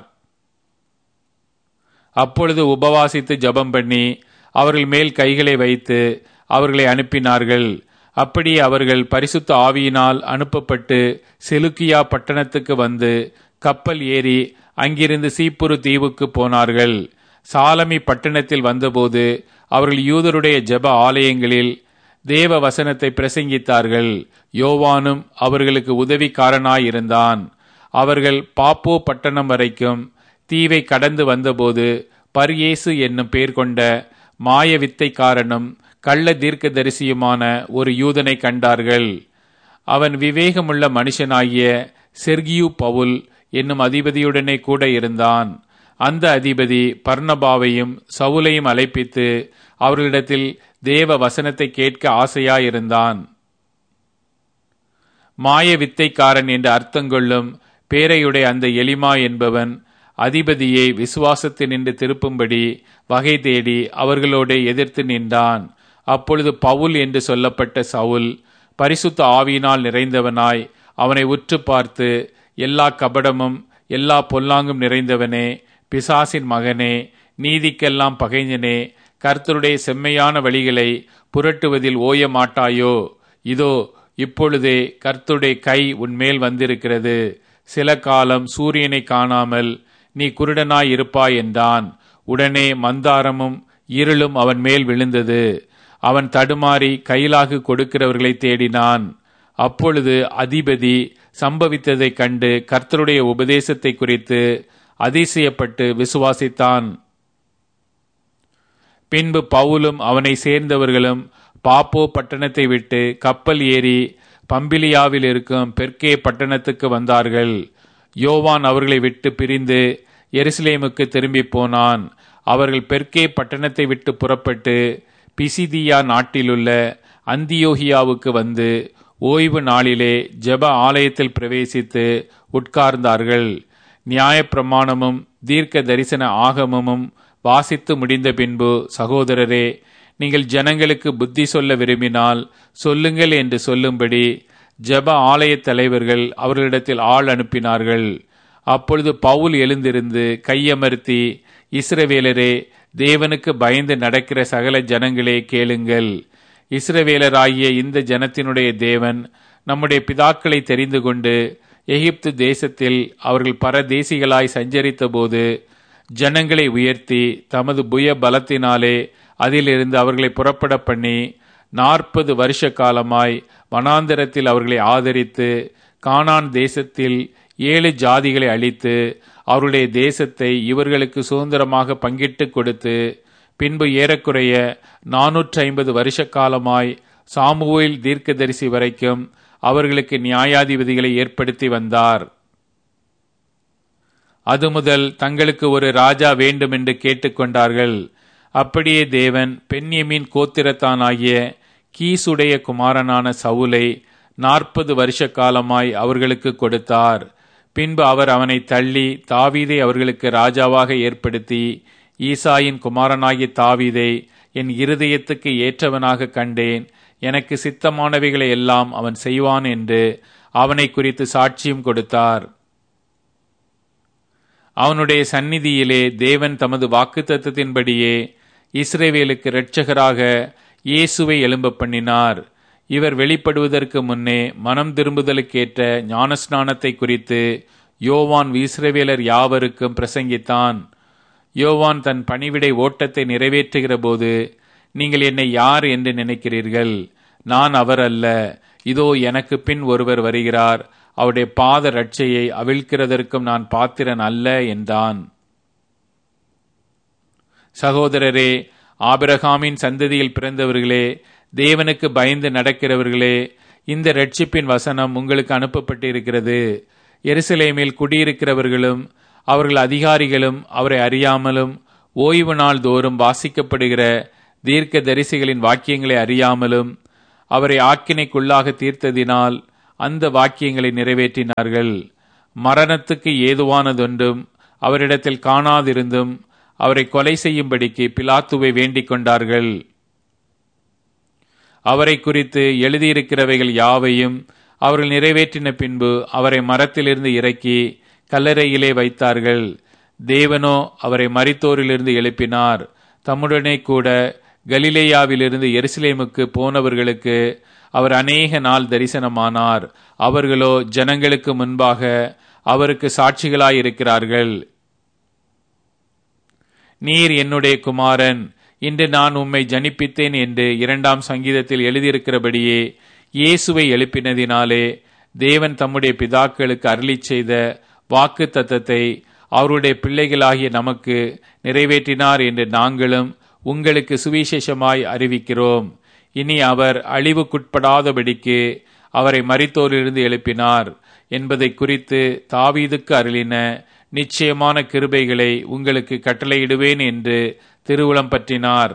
அப்பொழுது உபவாசித்து ஜெபம் பண்ணி அவர்கள் மேல் கைகளை வைத்து அவர்களை அனுப்பினார்கள். அப்படியே அவர்கள் பரிசுத்த ஆவியினால் அனுப்பப்பட்டு செலுக்கியா பட்டணத்துக்கு வந்து கப்பல் ஏறி அங்கிருந்து சீப்புரு தீவுக்கு போனார்கள். சாலமி பட்டணத்தில் வந்தபோது அவர்கள் யூதருடைய ஜெப ஆலயங்களில் தேவ வசனத்தை பிரசங்கித்தார்கள். யோவானும் அவர்களுக்கு உதவிக்காரனாயிருந்தான். அவர்கள் பாப்போ பட்டணம் வரைக்கும் தீவை கடந்து வந்தபோது பர்யேசு என்னும் பேர் கொண்ட மாய வித்தைக்காரனும் கள்ள தீர்க்கதரிசியுமான ஒரு யூதனை கண்டார்கள். அவன் விவேகமுள்ள மனுஷனாகிய செர்கியு பவுல் என்னும் அதிபதியுடனே கூட இருந்தான். அந்த அதிபதி பர்னபாவையும் சவுலையும் அழைப்பித்து அவர்களிடத்தில் தேவ வசனத்தை கேட்க ஆசையாயிருந்தான். மாய வித்தைக்காரன் என்று அர்த்தங்கொள்ளும் பேரையுடைய அந்த எலிமா என்பவன் அதிபதியை விசுவாசத்தினின்று திருப்பும்படி வகை தேடி அவர்களோடு எதிர்த்து நின்றான். அப்பொழுது பவுல் என்று சொல்லப்பட்ட சவுல் பரிசுத்த ஆவியினால் நிறைந்தவனாய் அவனை உற்று பார்த்து, எல்லா கபடமும் எல்லா பொல்லாங்கும் நிறைந்தவனே, பிசாசின் மகனே, நீதிக்கெல்லாம் பகைஞனே, கர்த்தருடைய செம்மையான வழிகளை புரட்டுவதில் ஓய மாட்டாயோ? இதோ இப்பொழுதே கர்த்தருடைய கை உன்மேல் வந்திருக்கிறது. சில காலம் சூரியனை காணாமல் நீ குருடனாய் இருப்பாய் என்றான். உடனே மந்தாரமும் இருளும் அவன் மேல் விழுந்தது. அவன் தடுமாறி கையிலாகு கொடுக்கிறவர்களை தேடினான். அப்பொழுது அதிபதி சம்பவித்ததைக் கண்டு கர்த்தருடைய உபதேசத்தை குறித்து அதிசயப்பட்டு விசுவாசித்தான். பின்பு பவுலும் அவனை சேர்ந்தவர்களும் பாப்போ பட்டணத்தை விட்டு கப்பல் ஏறி பம்பிலியாவில் இருக்கும் பெர்கே பட்டணத்துக்கு வந்தார்கள். யோவான் அவர்களை விட்டு பிரிந்து எருசலேமுக்கு திரும்பி போனான். அவர்கள் பெர்கே பட்டணத்தை விட்டு புறப்பட்டு பிசிதியா நாட்டிலுள்ள அந்தியோகியாவுக்கு வந்து ஓய்வு நாளிலே ஜெப ஆலயத்தில் பிரவேசித்து உட்கார்ந்தார்கள். நியாயப்பிரமாணமும் தீர்க்க தரிசன ஆகமமும் வாசித்து முடிந்த பின்பு, சகோதரரே, நீங்கள் ஜனங்களுக்கு புத்தி சொல்ல விரும்பினால் சொல்லுங்கள் என்று சொல்லும்படி ஜெப ஆலய தலைவர்கள் அவர்களிடத்தில் ஆள் அனுப்பினார்கள். அப்பொழுது பவுல் எழுந்திருந்து கையமர்த்தி, இஸ்ரவேலரே, தேவனுக்கு பயந்து நடக்கிற சகல ஜனங்களே கேளுங்கள். இஸ்ரவேலராகிய இந்த ஜனத்தினுடைய தேவன் நம்முடைய பிதாக்களை தெரிந்து கொண்டு எகிப்து தேசத்தில் அவர்கள் பரதேசிகளாய் சஞ்சரித்த போது ஜனங்களை உயர்த்தி தமது புய பலத்தினாலே அதிலிருந்து அவர்களை புறப்பட பண்ணி நாற்பது வருஷ காலமாய் வனாந்தரத்தில் அவர்களை ஆதரித்து கானான் தேசத்தில் ஏழு ஜாதிகளை அழித்து அவருடைய தேசத்தை இவர்களுக்கு சுதந்திரமாக பங்கிட்டு கொடுத்து பின்பு ஏறக்குறைய நானூற்றி ஐம்பது வருஷ காலமாய் சாமுவேல் தீர்க்கதரிசி வரைக்கும் அவர்களுக்கு நியாயாதிபதிகளை ஏற்படுத்தி வந்தார். அது முதல் தங்களுக்கு ஒரு ராஜா வேண்டும் என்று கேட்டுக்கொண்டார்கள். அப்படியே தேவன் பென்யமீன் கோத்திரத்தானாகிய கீசுடைய குமாரனான சவுலை நாற்பது வருஷ காலமாய் அவர்களுக்கு கொடுத்தார். பின்பு அவர் அவனை தள்ளி தாவீதை அவர்களுக்கு ராஜாவாக ஏற்படுத்தி, ஈசாயின் குமாரனாகிய தாவீதை என் இருதயத்துக்கு ஏற்றவனாக கண்டேன், எனக்கு சித்தமானவைகளை எல்லாம் அவன் செய்வான் என்று அவனை குறித்து சாட்சியம் கொடுத்தார். அவனுடைய சந்நிதியிலே தேவன் தமது வாக்குத்தத்தத்தின்படியே இஸ்ரவேலுக்கு இரட்சகராக இயேசுவை எழும்ப பண்ணினார். இவர் வெளிப்படுவதற்கு முன்னே மனம் திரும்புதலுக்கேற்ற ஞானஸ்நானத்தை குறித்து யோவான் இஸ்ரவேலர் யாவருக்கும் பிரசங்கித்தான். யோவான் தன் பணிவிடை ஓட்டத்தை நிறைவேற்றுகிற போது, நீங்கள் என்னை யார் என்று நினைக்கிறீர்கள்? நான் அவர் அல்ல, இதோ எனக்கு பின் ஒருவர் வருகிறார், அவருடைய பாத ரட்சையை அவிழ்க்கிறதற்கும் நான் பாத்திரன் அல்ல என்றான். சகோதரரே, ஆபிரகாமின் சந்ததியில் பிறந்தவர்களே, தேவனுக்கு பயந்து நடக்கிறவர்களே, இந்த இரட்சிப்பின் வசனம் உங்களுக்கு அனுப்பப்பட்டிருக்கிறது. எருசலேமில் குடியிருக்கிறவர்களும் அவர்கள் அதிகாரிகளும் அவரை அறியாமலும் ஓய்வு நாள் தோறும் வாசிக்கப்படுகிற தீர்க்க தரிசிகளின் வாக்கியங்களை அறியாமலும் அவரை ஆக்கினைக்குள்ளாக தீர்த்ததினால் அந்த வாக்கியங்களை நிறைவேற்றினார்கள். மரணத்துக்கு ஏதுவானதொன்றும் அவரிடத்தில் காணாதிருந்தும் அவரை கொலை செய்யும்படிக்கு பிலாத்துவை வேண்டிக் கொண்டார்கள். அவரை குறித்து எழுதியிருக்கிறவைகள் யாவையும் அவர்கள் நிறைவேற்றின பின்பு அவரை மரத்திலிருந்து இறக்கி கல்லறையிலே வைத்தார்கள். தேவனோ அவரை மரித்தோரிலிருந்து எழுப்பினார். தம்முடனே கூட கலிலேயாவிலிருந்து எருசலேமுக்கு போனவர்களுக்கு அவர் அநேக நாள் தரிசனமானார். அவர்களோ ஜனங்களுக்கு முன்பாக அவருக்கு சாட்சிகளாயிருக்கிறார்கள். நீர் என்னுடைய குமாரன், இன்று நான் உம்மை ஜனிப்பித்தேன் என்று இரண்டாம் சங்கீதத்தில் எழுதியிருக்கிறபடியே இயேசுவை எழுப்பினதினாலே தேவன் தம்முடைய பிதாக்களுக்கு அருளிச் செய்த வாக்கு தத்தத்தை அவருடைய பிள்ளைகளாகிய நமக்கு நிறைவேற்றினார் என்று நாங்களும் உங்களுக்கு சுவிசேஷமாய் அறிவிக்கிறோம். இனி அவர் அழிவுக்குட்படாதபடிக்கு அவரை மரித்தோரிலிருந்து எழுப்பினார் என்பதை குறித்து தாவீதுக்கு அருளின நிச்சயமான கிருபைகளை உங்களுக்கு கட்டளையிடுவேன் என்று திருவுளம் பற்றினார்.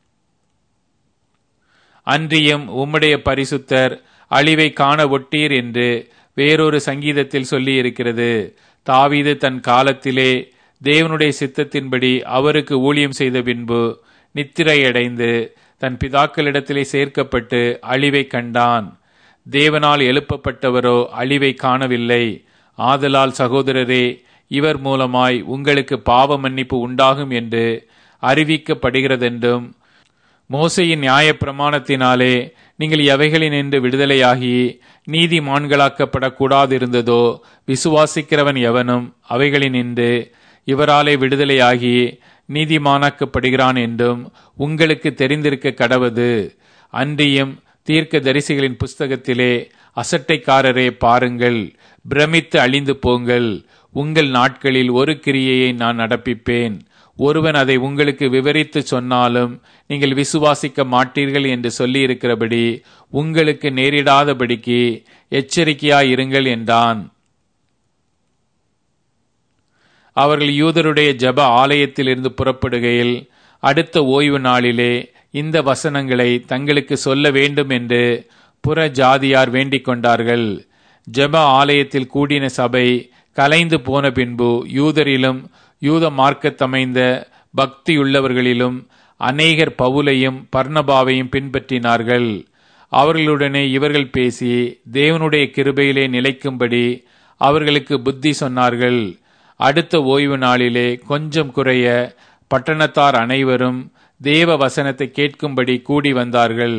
அன்றியும் உம்முடைய பரிசுத்தர் அழிவை காண ஒட்டீர் என்று வேறொரு சங்கீதத்தில் சொல்லி இருக்கிறது. தாவீது தன் காலத்திலே தேவனுடைய சித்தத்தின்படி அவருக்கு ஊழியம் செய்த பின்பு நித்திரையடைந்து தன் பிதாக்களிடத்திலே சேர்க்கப்பட்டு அழிவை கண்டான். தேவனால் எழுப்பப்பட்டவரோ அழிவை காணவில்லை. ஆதலால் சகோதரரே, இவர் மூலமாய் உங்களுக்கு பாவ மன்னிப்பு உண்டாகும் என்று அறிவிக்கப்படுகிறதென்றும் மோசையின் நியாய பிரமாணத்தினாலே நீங்கள் எவைகளினின்று விடுதலையாகி நீதிமான்களாக்கப்படக்கூடாதிருந்ததோ விசுவாசிக்கிறவன் எவனும் அவைகளினின்று இவராலே விடுதலையாகி நீதிமானாக்கப்படுகிறான் என்றும் உங்களுக்கு தெரிந்திருக்க கடவது. அன்றியும் தீர்க்க தரிசிகளின் புஸ்தகத்திலே அசட்டைக்காரரே பாருங்கள், பிரமித்து அழிந்து போங்கள். உங்கள் நாட்களில் ஒரு கிரியையை நான் நடப்பிப்பேன். ஒருவன் அதை உங்களுக்கு விவரித்து சொன்னாலும் நீங்கள் விசுவாசிக்க மாட்டீர்கள் என்று சொல்லியிருக்கிறபடி உங்களுக்கு நேரிடாதபடிக்கு எச்சரிக்கையாயிருங்கள் என்றான். அவர்கள் யூதருடைய ஜப ஆலயத்திலிருந்து புறப்படுகையில் அடுத்த ஓய்வு நாளிலே இந்த வசனங்களை தங்களுக்கு சொல்ல வேண்டும் என்று புற ஜாதியார் வேண்டிக் கொண்டார்கள். ஜப ஆலயத்தில் கூடின சபை கலைந்து போன பின்பு யூதரிலும் யூத மார்க்கத்தமைந்த பக்தியுள்ளவர்களிலும் அநேகர் பவுலையும் பர்னபாவையும் பின்பற்றினார்கள். அவர்களுடனே இவர்கள் பேசி தேவனுடைய கிருபையிலே நிலைக்கும்படி அவர்களுக்கு புத்தி சொன்னார்கள். அடுத்த ஓய்வு நாளிலே கொஞ்சம் குறைய பட்டணத்தார் அனைவரும் தேவ வசனத்தை கேட்கும்படி கூடி வந்தார்கள்.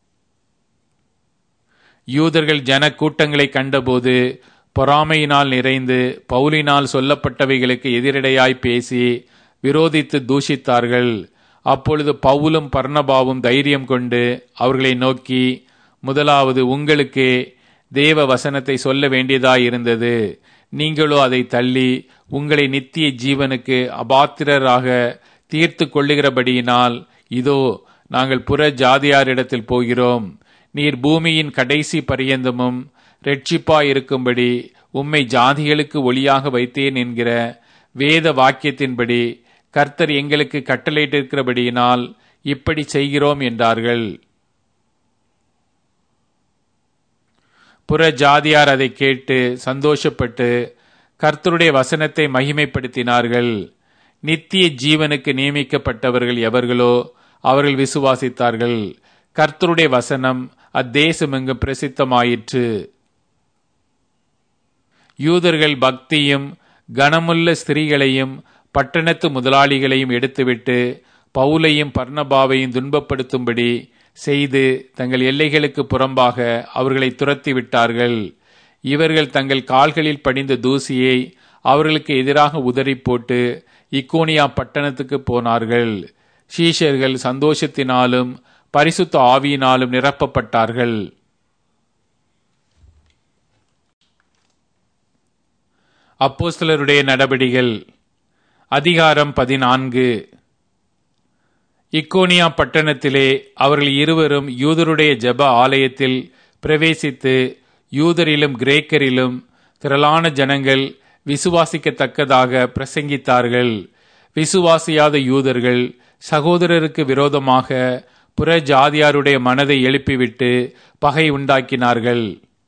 யூதர்கள் ஜன கூட்டங்களை கண்டபோது பொறாமையினால் நிறைந்து பவுலினால் சொல்லப்பட்டவைகளுக்கு எதிரடையாய் பேசி விரோதித்து தூஷித்தார்கள். அப்பொழுது பவுலும் பர்னபாவும் தைரியம் கொண்டு அவர்களை நோக்கி, முதலாவது உங்களுக்கே தேவ வசனத்தை சொல்ல வேண்டியதாயிருந்தது. நீங்களோ அதை தள்ளி உங்களை நித்திய ஜீவனுக்கு அபாத்திரராக தீர்த்து கொள்ளுகிறபடியினால் இதோ நாங்கள் புற ஜாதியாரிடத்தில் போகிறோம். நீர் பூமியின் கடைசி பரியந்தமும் இரட்சிப்பாயிருக்கும்படி உம்மை ஜாதிகளுக்கு ஒளியாக வைத்தேன் என்கிற வேத வாக்கியத்தின்படி கர்த்தர் எங்களுக்கு கட்டளையிட்டிருக்கிறபடியினால் இப்படி செய்கிறோம் என்றார்கள். புற ஜாதியார் அதை கேட்டு சந்தோஷப்பட்டு கர்த்தருடைய வசனத்தை மகிமைப்படுத்தினார்கள். நித்திய ஜீவனுக்கு நியமிக்கப்பட்டவர்கள் எவர்களோ அவர்கள் விசுவாசித்தார்கள். கர்த்தருடைய வசனம் அத்தேசமெங்கும் பிரசித்தமாயிற்று. யூதர்கள் பக்தியும் கனமுள்ள ஸ்திரீகளையும் பட்டணத்து முதலாளிகளையும் எடுத்துவிட்டு பவுலையும் பர்னபாவையும் துன்பப்படுத்தும்படி செய்து தங்கள் எல்லைகளுக்கு புறம்பாக அவர்களை துரத்தி விட்டார்கள். இவர்கள் தங்கள் கால்களில் படிந்த தூசியை அவர்களுக்கு எதிராக உதறி போட்டு இக்கோனியா பட்டணத்துக்கு போனார்கள். சீஷர்கள் சந்தோஷத்தினாலும் பரிசுத்த ஆவியினாலும் நிரப்பப்பட்டார்கள். அப்போஸ்தலருடைய நடபடிகள் அதிகாரம் பதினான்கு. இக்கோனியா பட்டணத்திலே அவர்கள் இருவரும் யூதருடைய ஜெப ஆலயத்தில் பிரவேசித்து யூதரிலும் கிரேக்கரிலும் திரளான ஜனங்கள் விசுவாசிக்கத்தக்கதாக பிரசங்கித்தார்கள். விசுவாசியாத யூதர்கள் சகோதரருக்கு விரோதமாக புற ஜாதியாருடைய மனதை எழுப்பிவிட்டு பகை உண்டாக்கினார்கள்.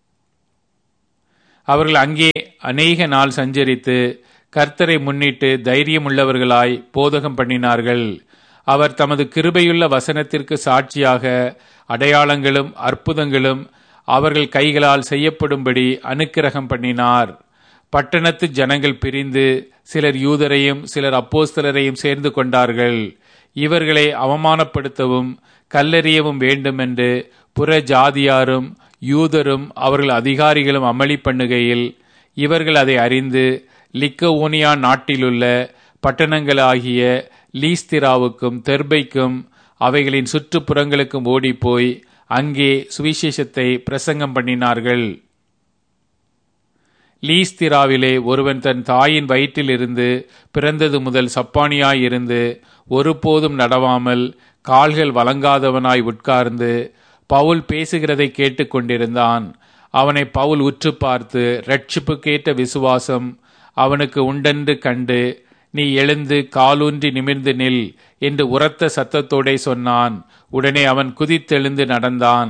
அவர்கள் அங்கே அநேக நாள் சஞ்சரித்து கர்த்தரை முன்னிட்டு தைரியம் உள்ளவர்களாய் போதகம் பண்ணினார்கள். அவர் தமது கிருபையுள்ள வசனத்திற்கு சாட்சியாக அடையாளங்களும் அற்புதங்களும் அவர்கள் கைகளால் செய்யப்படும்படி அனுக்கிரகம் பண்ணினார். பட்டணத்து ஜனங்கள் பிரிந்து சிலர் யூதரையும் சிலர் அப்போஸ்தலரையும் சேர்ந்து கொண்டார்கள். இவர்களை அவமானப்படுத்தவும் கல்லெறியவும் வேண்டுமென்று புற ஜாதியாரும் யூதரும் அவர்கள் அதிகாரிகளும் அமளி பண்ணுகையில் இவர்கள் அதை அறிந்து லிக்கவோனியா நாட்டிலுள்ள பட்டணங்களாகிய லீஸ்திராவுக்கும் தெர்பைக்கும் அவைகளின் சுற்றுப்புறங்களுக்கும் ஓடிப்போய் அங்கே சுவிசேஷத்தை பிரசங்கம் பண்ணினார்கள். லீஸ்திராவிலே ஒருவன் தன் தாயின் வயிற்றிலிருந்து பிறந்தது முதல் சப்பானியாயிருந்து ஒருபோதும் நடவாமல் கால்கள் வழங்காதவனாய் உட்கார்ந்து பவுல் பேசுகிறதை கேட்டு கொண்டிருந்தான். அவனை பவுல் உற்று பார்த்து இரட்சிப்புக்கேற்ற விசுவாசம் அவனுக்கு உண்டென்று கண்டு, நீ எழுந்து காலூன்றி நிமிர்ந்து நில் என்று உரத்த சத்தத்தோடே சொன்னான். உடனே அவன் குதித்தெழுந்து நடந்தான்.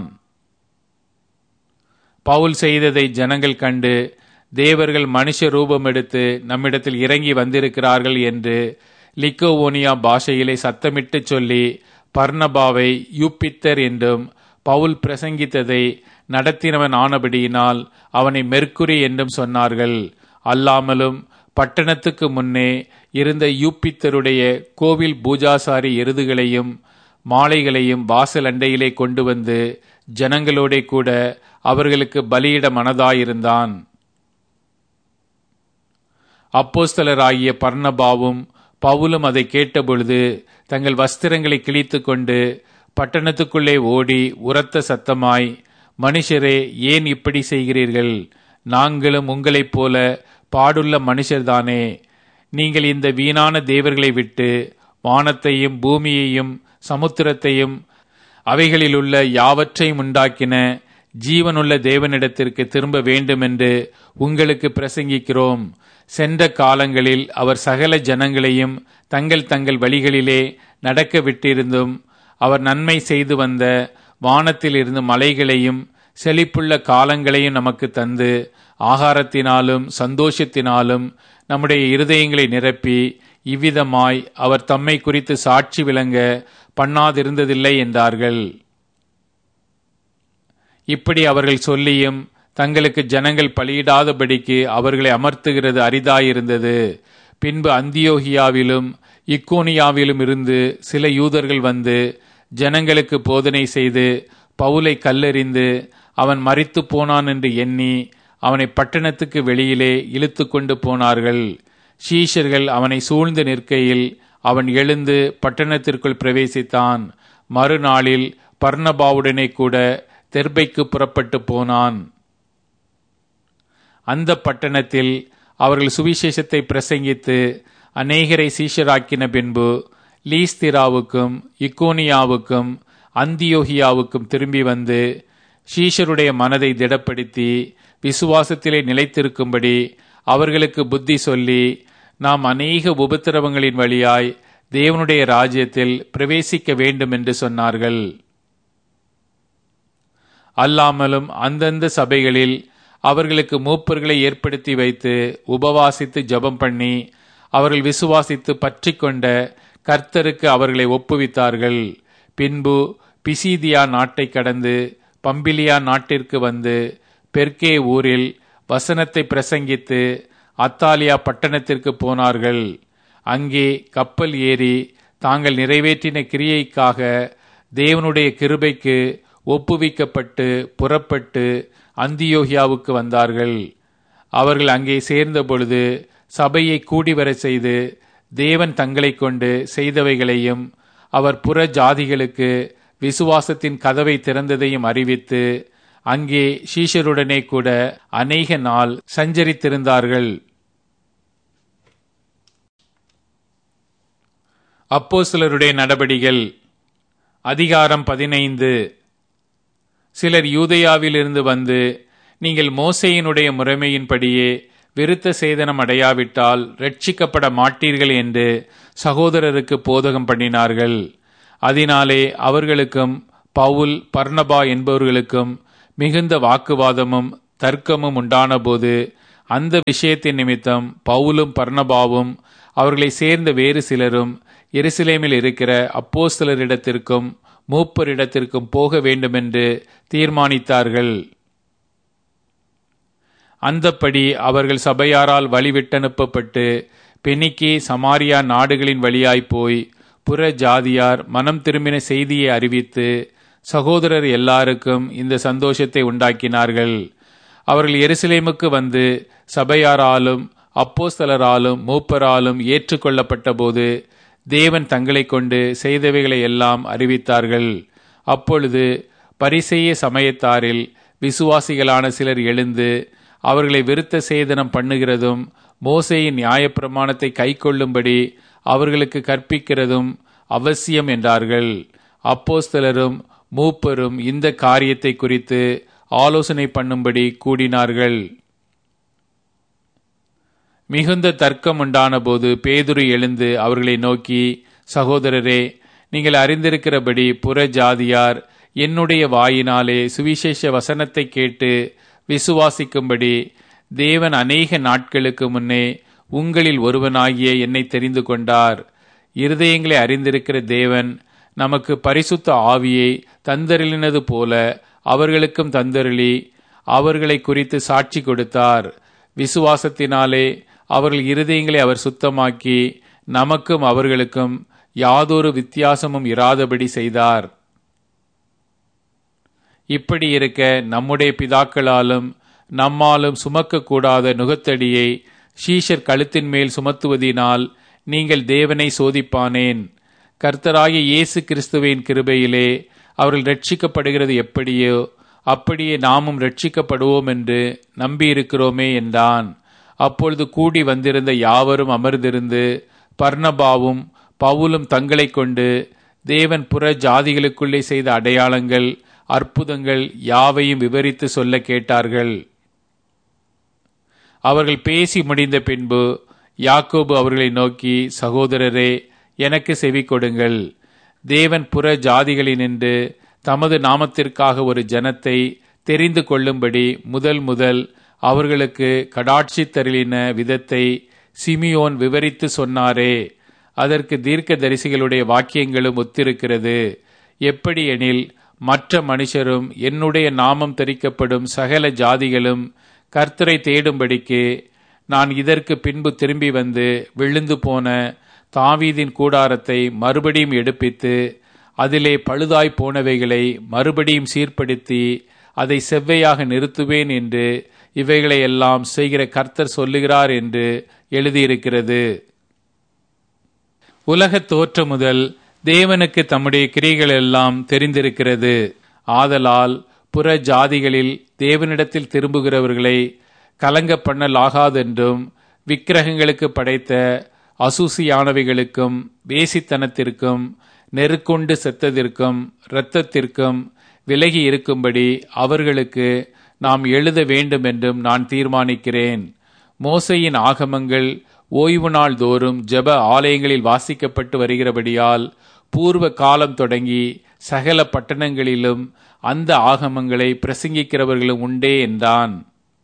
பவுல் செய்ததை ஜனங்கள் கண்டு, தேவர்கள் மனுஷ ரூபம் எடுத்து நம்மிடத்தில் இறங்கி வந்திருக்கிறார்கள் என்று லிக்கோவோனியா பாஷையிலே சத்தமிட்டு சொல்லி பர்னபாவை யூப்பித்தர் என்றும் பவுல் பிரசங்கித்ததை நடத்தினவன் ஆனபடியினால் அவனை மெர்க்குரி என்றும் சொன்னார்கள். அல்லாமலும் பட்டணத்துக்கு முன்னே இருந்த யூப்பித்தருடைய கோவில் பூஜாசாரி எருதுகளையும் மாலைகளையும் வாசல் அண்டையிலே கொண்டு வந்து ஜனங்களோட கூட அவர்களுக்கு பலியிட மனதாயிருந்தான். அப்போஸ்தலராகிய பர்னபாவும் பவுலும் அதை கேட்டபொழுது தங்கள் வஸ்திரங்களை கிழித்து கொண்டு பட்டணத்துக்குள்ளே ஓடி உரத்த சத்தமாய், மனுஷரே, ஏன் இப்படி செய்கிறீர்கள்? நாங்களும் உங்களைப் போல பாடுள்ள மனுஷர்தானே. நீங்கள் இந்த வீணான தேவர்களை விட்டு வானத்தையும் பூமியையும் சமுத்திரத்தையும் அவைகளிலுள்ள யாவற்றையும் உண்டாக்கின ஜீவனுள்ள தேவனிடத்திற்கு திரும்ப வேண்டுமென்று உங்களுக்கு பிரசங்கிக்கிறோம். சென்ற காலங்களில் அவர் சகல ஜனங்களையும் தங்கள் தங்கள் வழிகளிலே நடக்க விட்டிருந்தும் அவர் நன்மை செய்து வந்த வானத்திலிருந்து மலைகளையும் செழிப்புள்ள காலங்களையும் நமக்கு தந்து ஆகாரத்தினாலும் சந்தோஷத்தினாலும் நம்முடைய இருதயங்களை நிரப்பி இவ்விதமாய் அவர் தம்மை குறித்து சாட்சி விளங்க பண்ணாதிருந்ததில்லை என்றார்கள். இப்படி அவர்கள் சொல்லியும் தங்களுக்கு ஜனங்கள் பலியிடாதபடிக்கு அவர்களை அமர்த்துகிறது அரிதாயிருந்தது. பின்பு அந்தியோகியாவிலும் இக்கோனியாவிலும் இருந்து சில யூதர்கள் வந்து ஜனங்களுக்கு போதனை செய்து பவுலை கல்லெறிந்து அவன் மரித்து போனான் என்று எண்ணி அவனை பட்டணத்துக்கு வெளியிலே இழுத்து கொண்டு போனார்கள். சீஷர்கள் அவனை சூழ்ந்து நிற்கையில் அவன் எழுந்து பட்டணத்திற்குள் பிரவேசித்தான். மறுநாளில் பர்னபாவுடனே கூட தெர்பைக்கு புறப்பட்டு போனான். அந்த பட்டணத்தில் அவர்கள் சுவிசேஷத்தை பிரசங்கித்து அநேகரை சீஷராக்கின பின்பு லீஸ்திராவுக்கும் இக்கோனியாவுக்கும் அந்தியோகியாவுக்கும் திரும்பி வந்து சீஷருடைய மனதை திடப்படுத்தி விசுவாசத்திலே நிலைத்திருக்கும்படி அவர்களுக்கு புத்தி சொல்லி, நாம் அநேக உபத்திரவங்களின் வழியாய் தேவனுடைய ராஜ்யத்தில் பிரவேசிக்க வேண்டும் என்று சொன்னார்கள். அல்லாமலும் அந்தந்த சபைகளில் அவர்களுக்கு மூப்பர்களை ஏற்படுத்தி வைத்து உபவாசித்து ஜெபம் பண்ணி அவர்கள் விசுவாசித்து பற்றி கொண்ட கர்த்தருக்கு அவர்களை ஒப்புவித்தார்கள். பின்பு பிசீதியா நாட்டை கடந்து பம்பிலியா நாட்டிற்கு வந்து பெர்கே ஊரில் வசனத்தை பிரசங்கித்து அத்தாலியா பட்டணத்திற்கு போனார்கள். அங்கே கப்பல் ஏறி தாங்கள் நிறைவேற்றின கிரியைக்காக தேவனுடைய கிருபைக்கு ஒப்புவிக்கப்பட்டு புறப்பட்டு அந்தியோகியாவுக்கு வந்தார்கள். அவர்கள் அங்கே சேர்ந்த பொழுது சபையை கூடிவர செய்து தேவன் தங்களை கொண்டு செய்தவைகளையும் அவர் புற ஜாதிகளுக்கு விசுவாசத்தின் கதவை திறந்ததையும் அறிவித்து அங்கே சீஷருடனே கூட அநேக நாள் சஞ்சரித்திருந்தார்கள். அப்போஸ்தலருடைய நடபடிகள் அதிகாரம் பதினைந்து. சிலர் யூதேயாவிலிருந்து வந்து, நீங்கள் மோசேயினுடைய முறைமையின்படியே விருத்த சேதனம் அடையாவிட்டால் ரட்சிக்கப்பட மாட்டீர்கள் என்று சகோதரருக்கு போதகம் பண்ணினார்கள். அதனாலே அவர்களுக்கும் பவுல் பர்னபா என்பவர்களுக்கும் மிகுந்த வாக்குவாதமும் தர்க்கமும் உண்டானபோது அந்த விஷயத்தின் நிமித்தம் பவுலும் பர்னபாவும் அவர்களை சேர்ந்த வேறு சிலரும் எருசலேமில் இருக்கிற அப்போஸ்தலரிடத்திற்கும் மூப்பரிடத்திற்கும் போக வேண்டுமென்று தீர்மானித்தார்கள். அந்தப்படி அவர்கள் சபையாரால் வழிவிட்டனுப்பப்பட்டு பெனிக்கே சமாரியா நாடுகளின் வழியாய் போய் புற ஜாதியார் மனம் திரும்பின செய்தியை அறிவித்து சகோதரர் எல்லாருக்கும் இந்த சந்தோஷத்தை உண்டாக்கினார்கள். அவர்கள் எருசலேமுக்கு வந்து சபையாராலும் அப்போஸ்தலராலும் மூப்பராலும் ஏற்றுக்கொள்ளப்பட்ட போது தேவன் தங்களை கொண்டு செய்தவைகளை எல்லாம் அறிவித்தார்கள். அப்பொழுது பரிசேய சமயத்தாரில் விசுவாசிகளான சிலர் எழுந்து அவர்களை விருத்த சேதனம் பண்ணுகிறதும் மோசேயின் நியாயப்பிரமாணத்தை கைக்கொள்ளும்படி அவர்களுக்கு கற்பிக்கிறதும் அவசியம் என்றார்கள். அப்போஸ்தலரும் மூப்பரும் இந்த காரியத்தை குறித்து ஆலோசனை பண்ணும்படி கூடினார்கள். மிகுந்த தர்க்கம் உண்டான போது பேதுரு எழுந்து அவர்களை நோக்கி, சகோதரரே, நீங்கள் அறிந்திருக்கிறபடி புற ஜாதியார் என்னுடைய வாயினாலே சுவிசேஷ வசனத்தை கேட்டு விசுவாசிக்கும்படி தேவன் அநேக நாட்களுக்கு முன்னே உங்களில் ஒருவனாகிய என்னை தெரிந்து கொண்டார். இருதயங்களை அறிந்திருக்கிற தேவன் நமக்கு பரிசுத்த ஆவியை தந்தருளினது போல அவர்களுக்கும் தந்தருளி அவர்களை குறித்து சாட்சி கொடுத்தார். விசுவாசத்தினாலே அவர்கள் இருதயங்களை அவர் சுத்தமாக்கி நமக்கும் அவர்களுக்கும் யாதொரு வித்தியாசமும் இராதபடி செய்தார். இப்படி இருக்க நம்முடைய பிதாக்களாலும் நம்மாலும் சுமக்க கூடாத நுகத்தடியை சீஷர் கழுத்தின் மேல் சுமத்துவதினால் நீங்கள் தேவனை சோதிப்பானேன். கர்த்தராகிய இயேசு கிறிஸ்துவின் கிருபையிலே அவர்கள் ரட்சிக்கப்படுகிறது எப்படியோ அப்படியே நாமும் ரட்சிக்கப்படுவோம் என்று நம்பியிருக்கிறோமே என்றான். அப்பொழுது கூடி வந்திருந்த யாவரும் அமர்ந்திருந்து பர்னபாவும் பவுலும் தங்களை கொண்டு தேவன் புற ஜாதிகளுக்குள்ளே செய்த அடையாளங்கள் அற்புதங்கள் யாவையும் விவரித்து சொல்ல கேட்டார்கள். அவர்கள் பேசி முடிந்த பின்பு யாக்கோபு அவர்களை நோக்கி, சகோதரரே, எனக்கு செவி கொடுங்கள். தேவன் புற ஜாதிகளினின்று தமது நாமத்திற்காக ஒரு ஜனத்தை தெரிந்து கொள்ளும்படி முதல் முதல் அவர்களுக்கு கடாட்சி தருளின விதத்தை சிமியோன் விவரித்து சொன்னாரே, அதற்கு தீர்க்க தரிசிகளுடைய வாக்கியங்களும் ஒத்திருக்கிறது. எப்படி எனில், மற்ற மனுஷரும் என்னுடைய நாமம் தரிக்கப்படும் சகல ஜாதிகளும் கர்த்தரை தேடும்படிக்கு நான் இதற்கு பின்பு திரும்பி வந்து விழுந்து போன தாவீதின் கூடாரத்தை மறுபடியும் எடுப்பித்து அதிலே பழுதாய் போனவைகளை மறுபடியும் சீர்படுத்தி அதை செவ்வையாக நிறுத்துவேன் என்று இவைகளை எல்லாம் செய்கிற கர்த்தர் சொல்லுகிறார் என்று எழுதியிருக்கிறது. உலகத் தோற்றம் முதல் தேவனுக்கு தம்முடைய கிரியைகள் எல்லாம் தெரிந்திருக்கிறது. ஆதலால் புற ஜாதிகளில் தேவனிடத்தில் திரும்புகிறவர்களை கலங்க பண்ணலாகாதென்றும் விக்கிரகங்களுக்கு படைத்த அசூசியானவைகளுக்கும் வேசித்தனத்திற்கும் நெருக்கொண்டு செத்ததிற்கும் இரத்தத்திற்கும் விலகி இருக்கும்படி அவர்களுக்கு நாம் எழுத வேண்டும் என்றும் நான் தீர்மானிக்கிறேன். மோசேயின் ஆகமங்கள் ஓய்வு நாள் தோறும் ஜெப ஆலயங்களில் வாசிக்கப்பட்டு வருகிறபடியால் பூர்வ காலம் தொடங்கி சகல பட்டணங்களிலும் அந்த ஆகமங்களை பிரசங்கிக்கிறவர்களும் உண்டே என்றான்.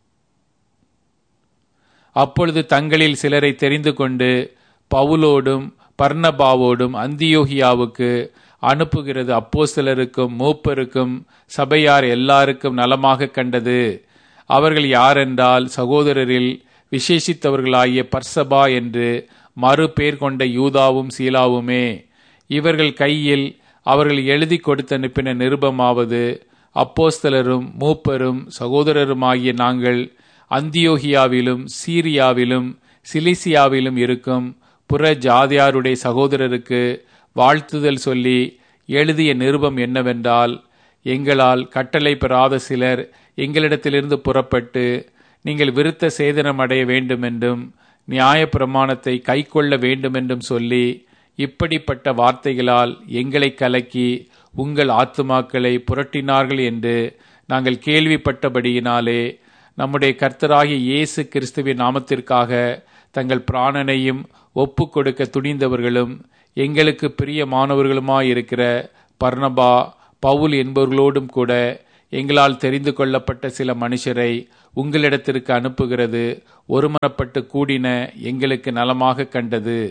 அப்பொழுது தங்களில் சிலரை தெரிந்து கொண்டு பவுலோடும் பர்னபாவோடும் அந்தியோகியாவுக்கு அனுப்புகிறது அப்போஸ்தலருக்கும் மூப்பருக்கும் சபையார் எல்லாருக்கும் நலமாக கண்டது. அவர்கள் யாரென்றால், சகோதரரில் விசேஷித்தவர்களாகிய பர்சபா என்று மறு பேர் கொண்ட யூதாவும் சீலாவுமே. இவர்கள் கையில் அவர்கள் எழுதி கொடுத்து அனுப்பின நிருபமாவது, அப்போஸ்தலரும் மூப்பரும் சகோதரருமாகிய நாங்கள் அந்தியோகியாவிலும் சீரியாவிலும் சிலிசியாவிலும் இருக்கும் புற ஜாதியாருடைய சகோதரருக்கு வாழ்த்துதல் சொல்லி எழுதிய நிருபம் என்னவென்றால், எங்களால் கட்டளை பெறாத சிலர் எங்களிடத்திலிருந்து புறப்பட்டு நீங்கள் விருத்த சேதனம் அடைய வேண்டுமென்றும் நியாய பிரமாணத்தை கைக்கொள்ள வேண்டுமென்றும் சொல்லி இப்படிப்பட்ட வார்த்தைகளால் எங்களை கலக்கி உங்கள் ஆத்துமாக்களை புரட்டினார்கள் என்று நாங்கள் கேள்விப்பட்டபடியினாலே நம்முடைய கர்த்தராகிய இயேசு கிறிஸ்துவின் நாமத்திற்காக தங்கள் பிராணனையும் ஒப்பு கொடுக்க துணிந்தவர்களும் எங்களுக்கு பிரியமானவர்களுமாயிருக்கிற பர்னபா, பவுல் என்பவர்களோடும் கூட எங்களால் தெரிந்து கொள்ளப்பட்ட சில மனுஷரை உங்களிடத்திற்கு அனுப்புகிறது ஒருமனப்பட்டு கூடின எங்களுக்கு நலமாக கண்டது.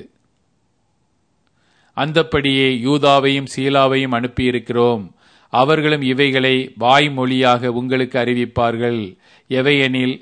அந்தப்படியே யூதாவையும் சீலாவையும் அனுப்பியிருக்கிறோம். அவர்களும் இவைகளை வாய்மொழியாக உங்களுக்கு அறிவிப்பார்கள். எவையெனில்,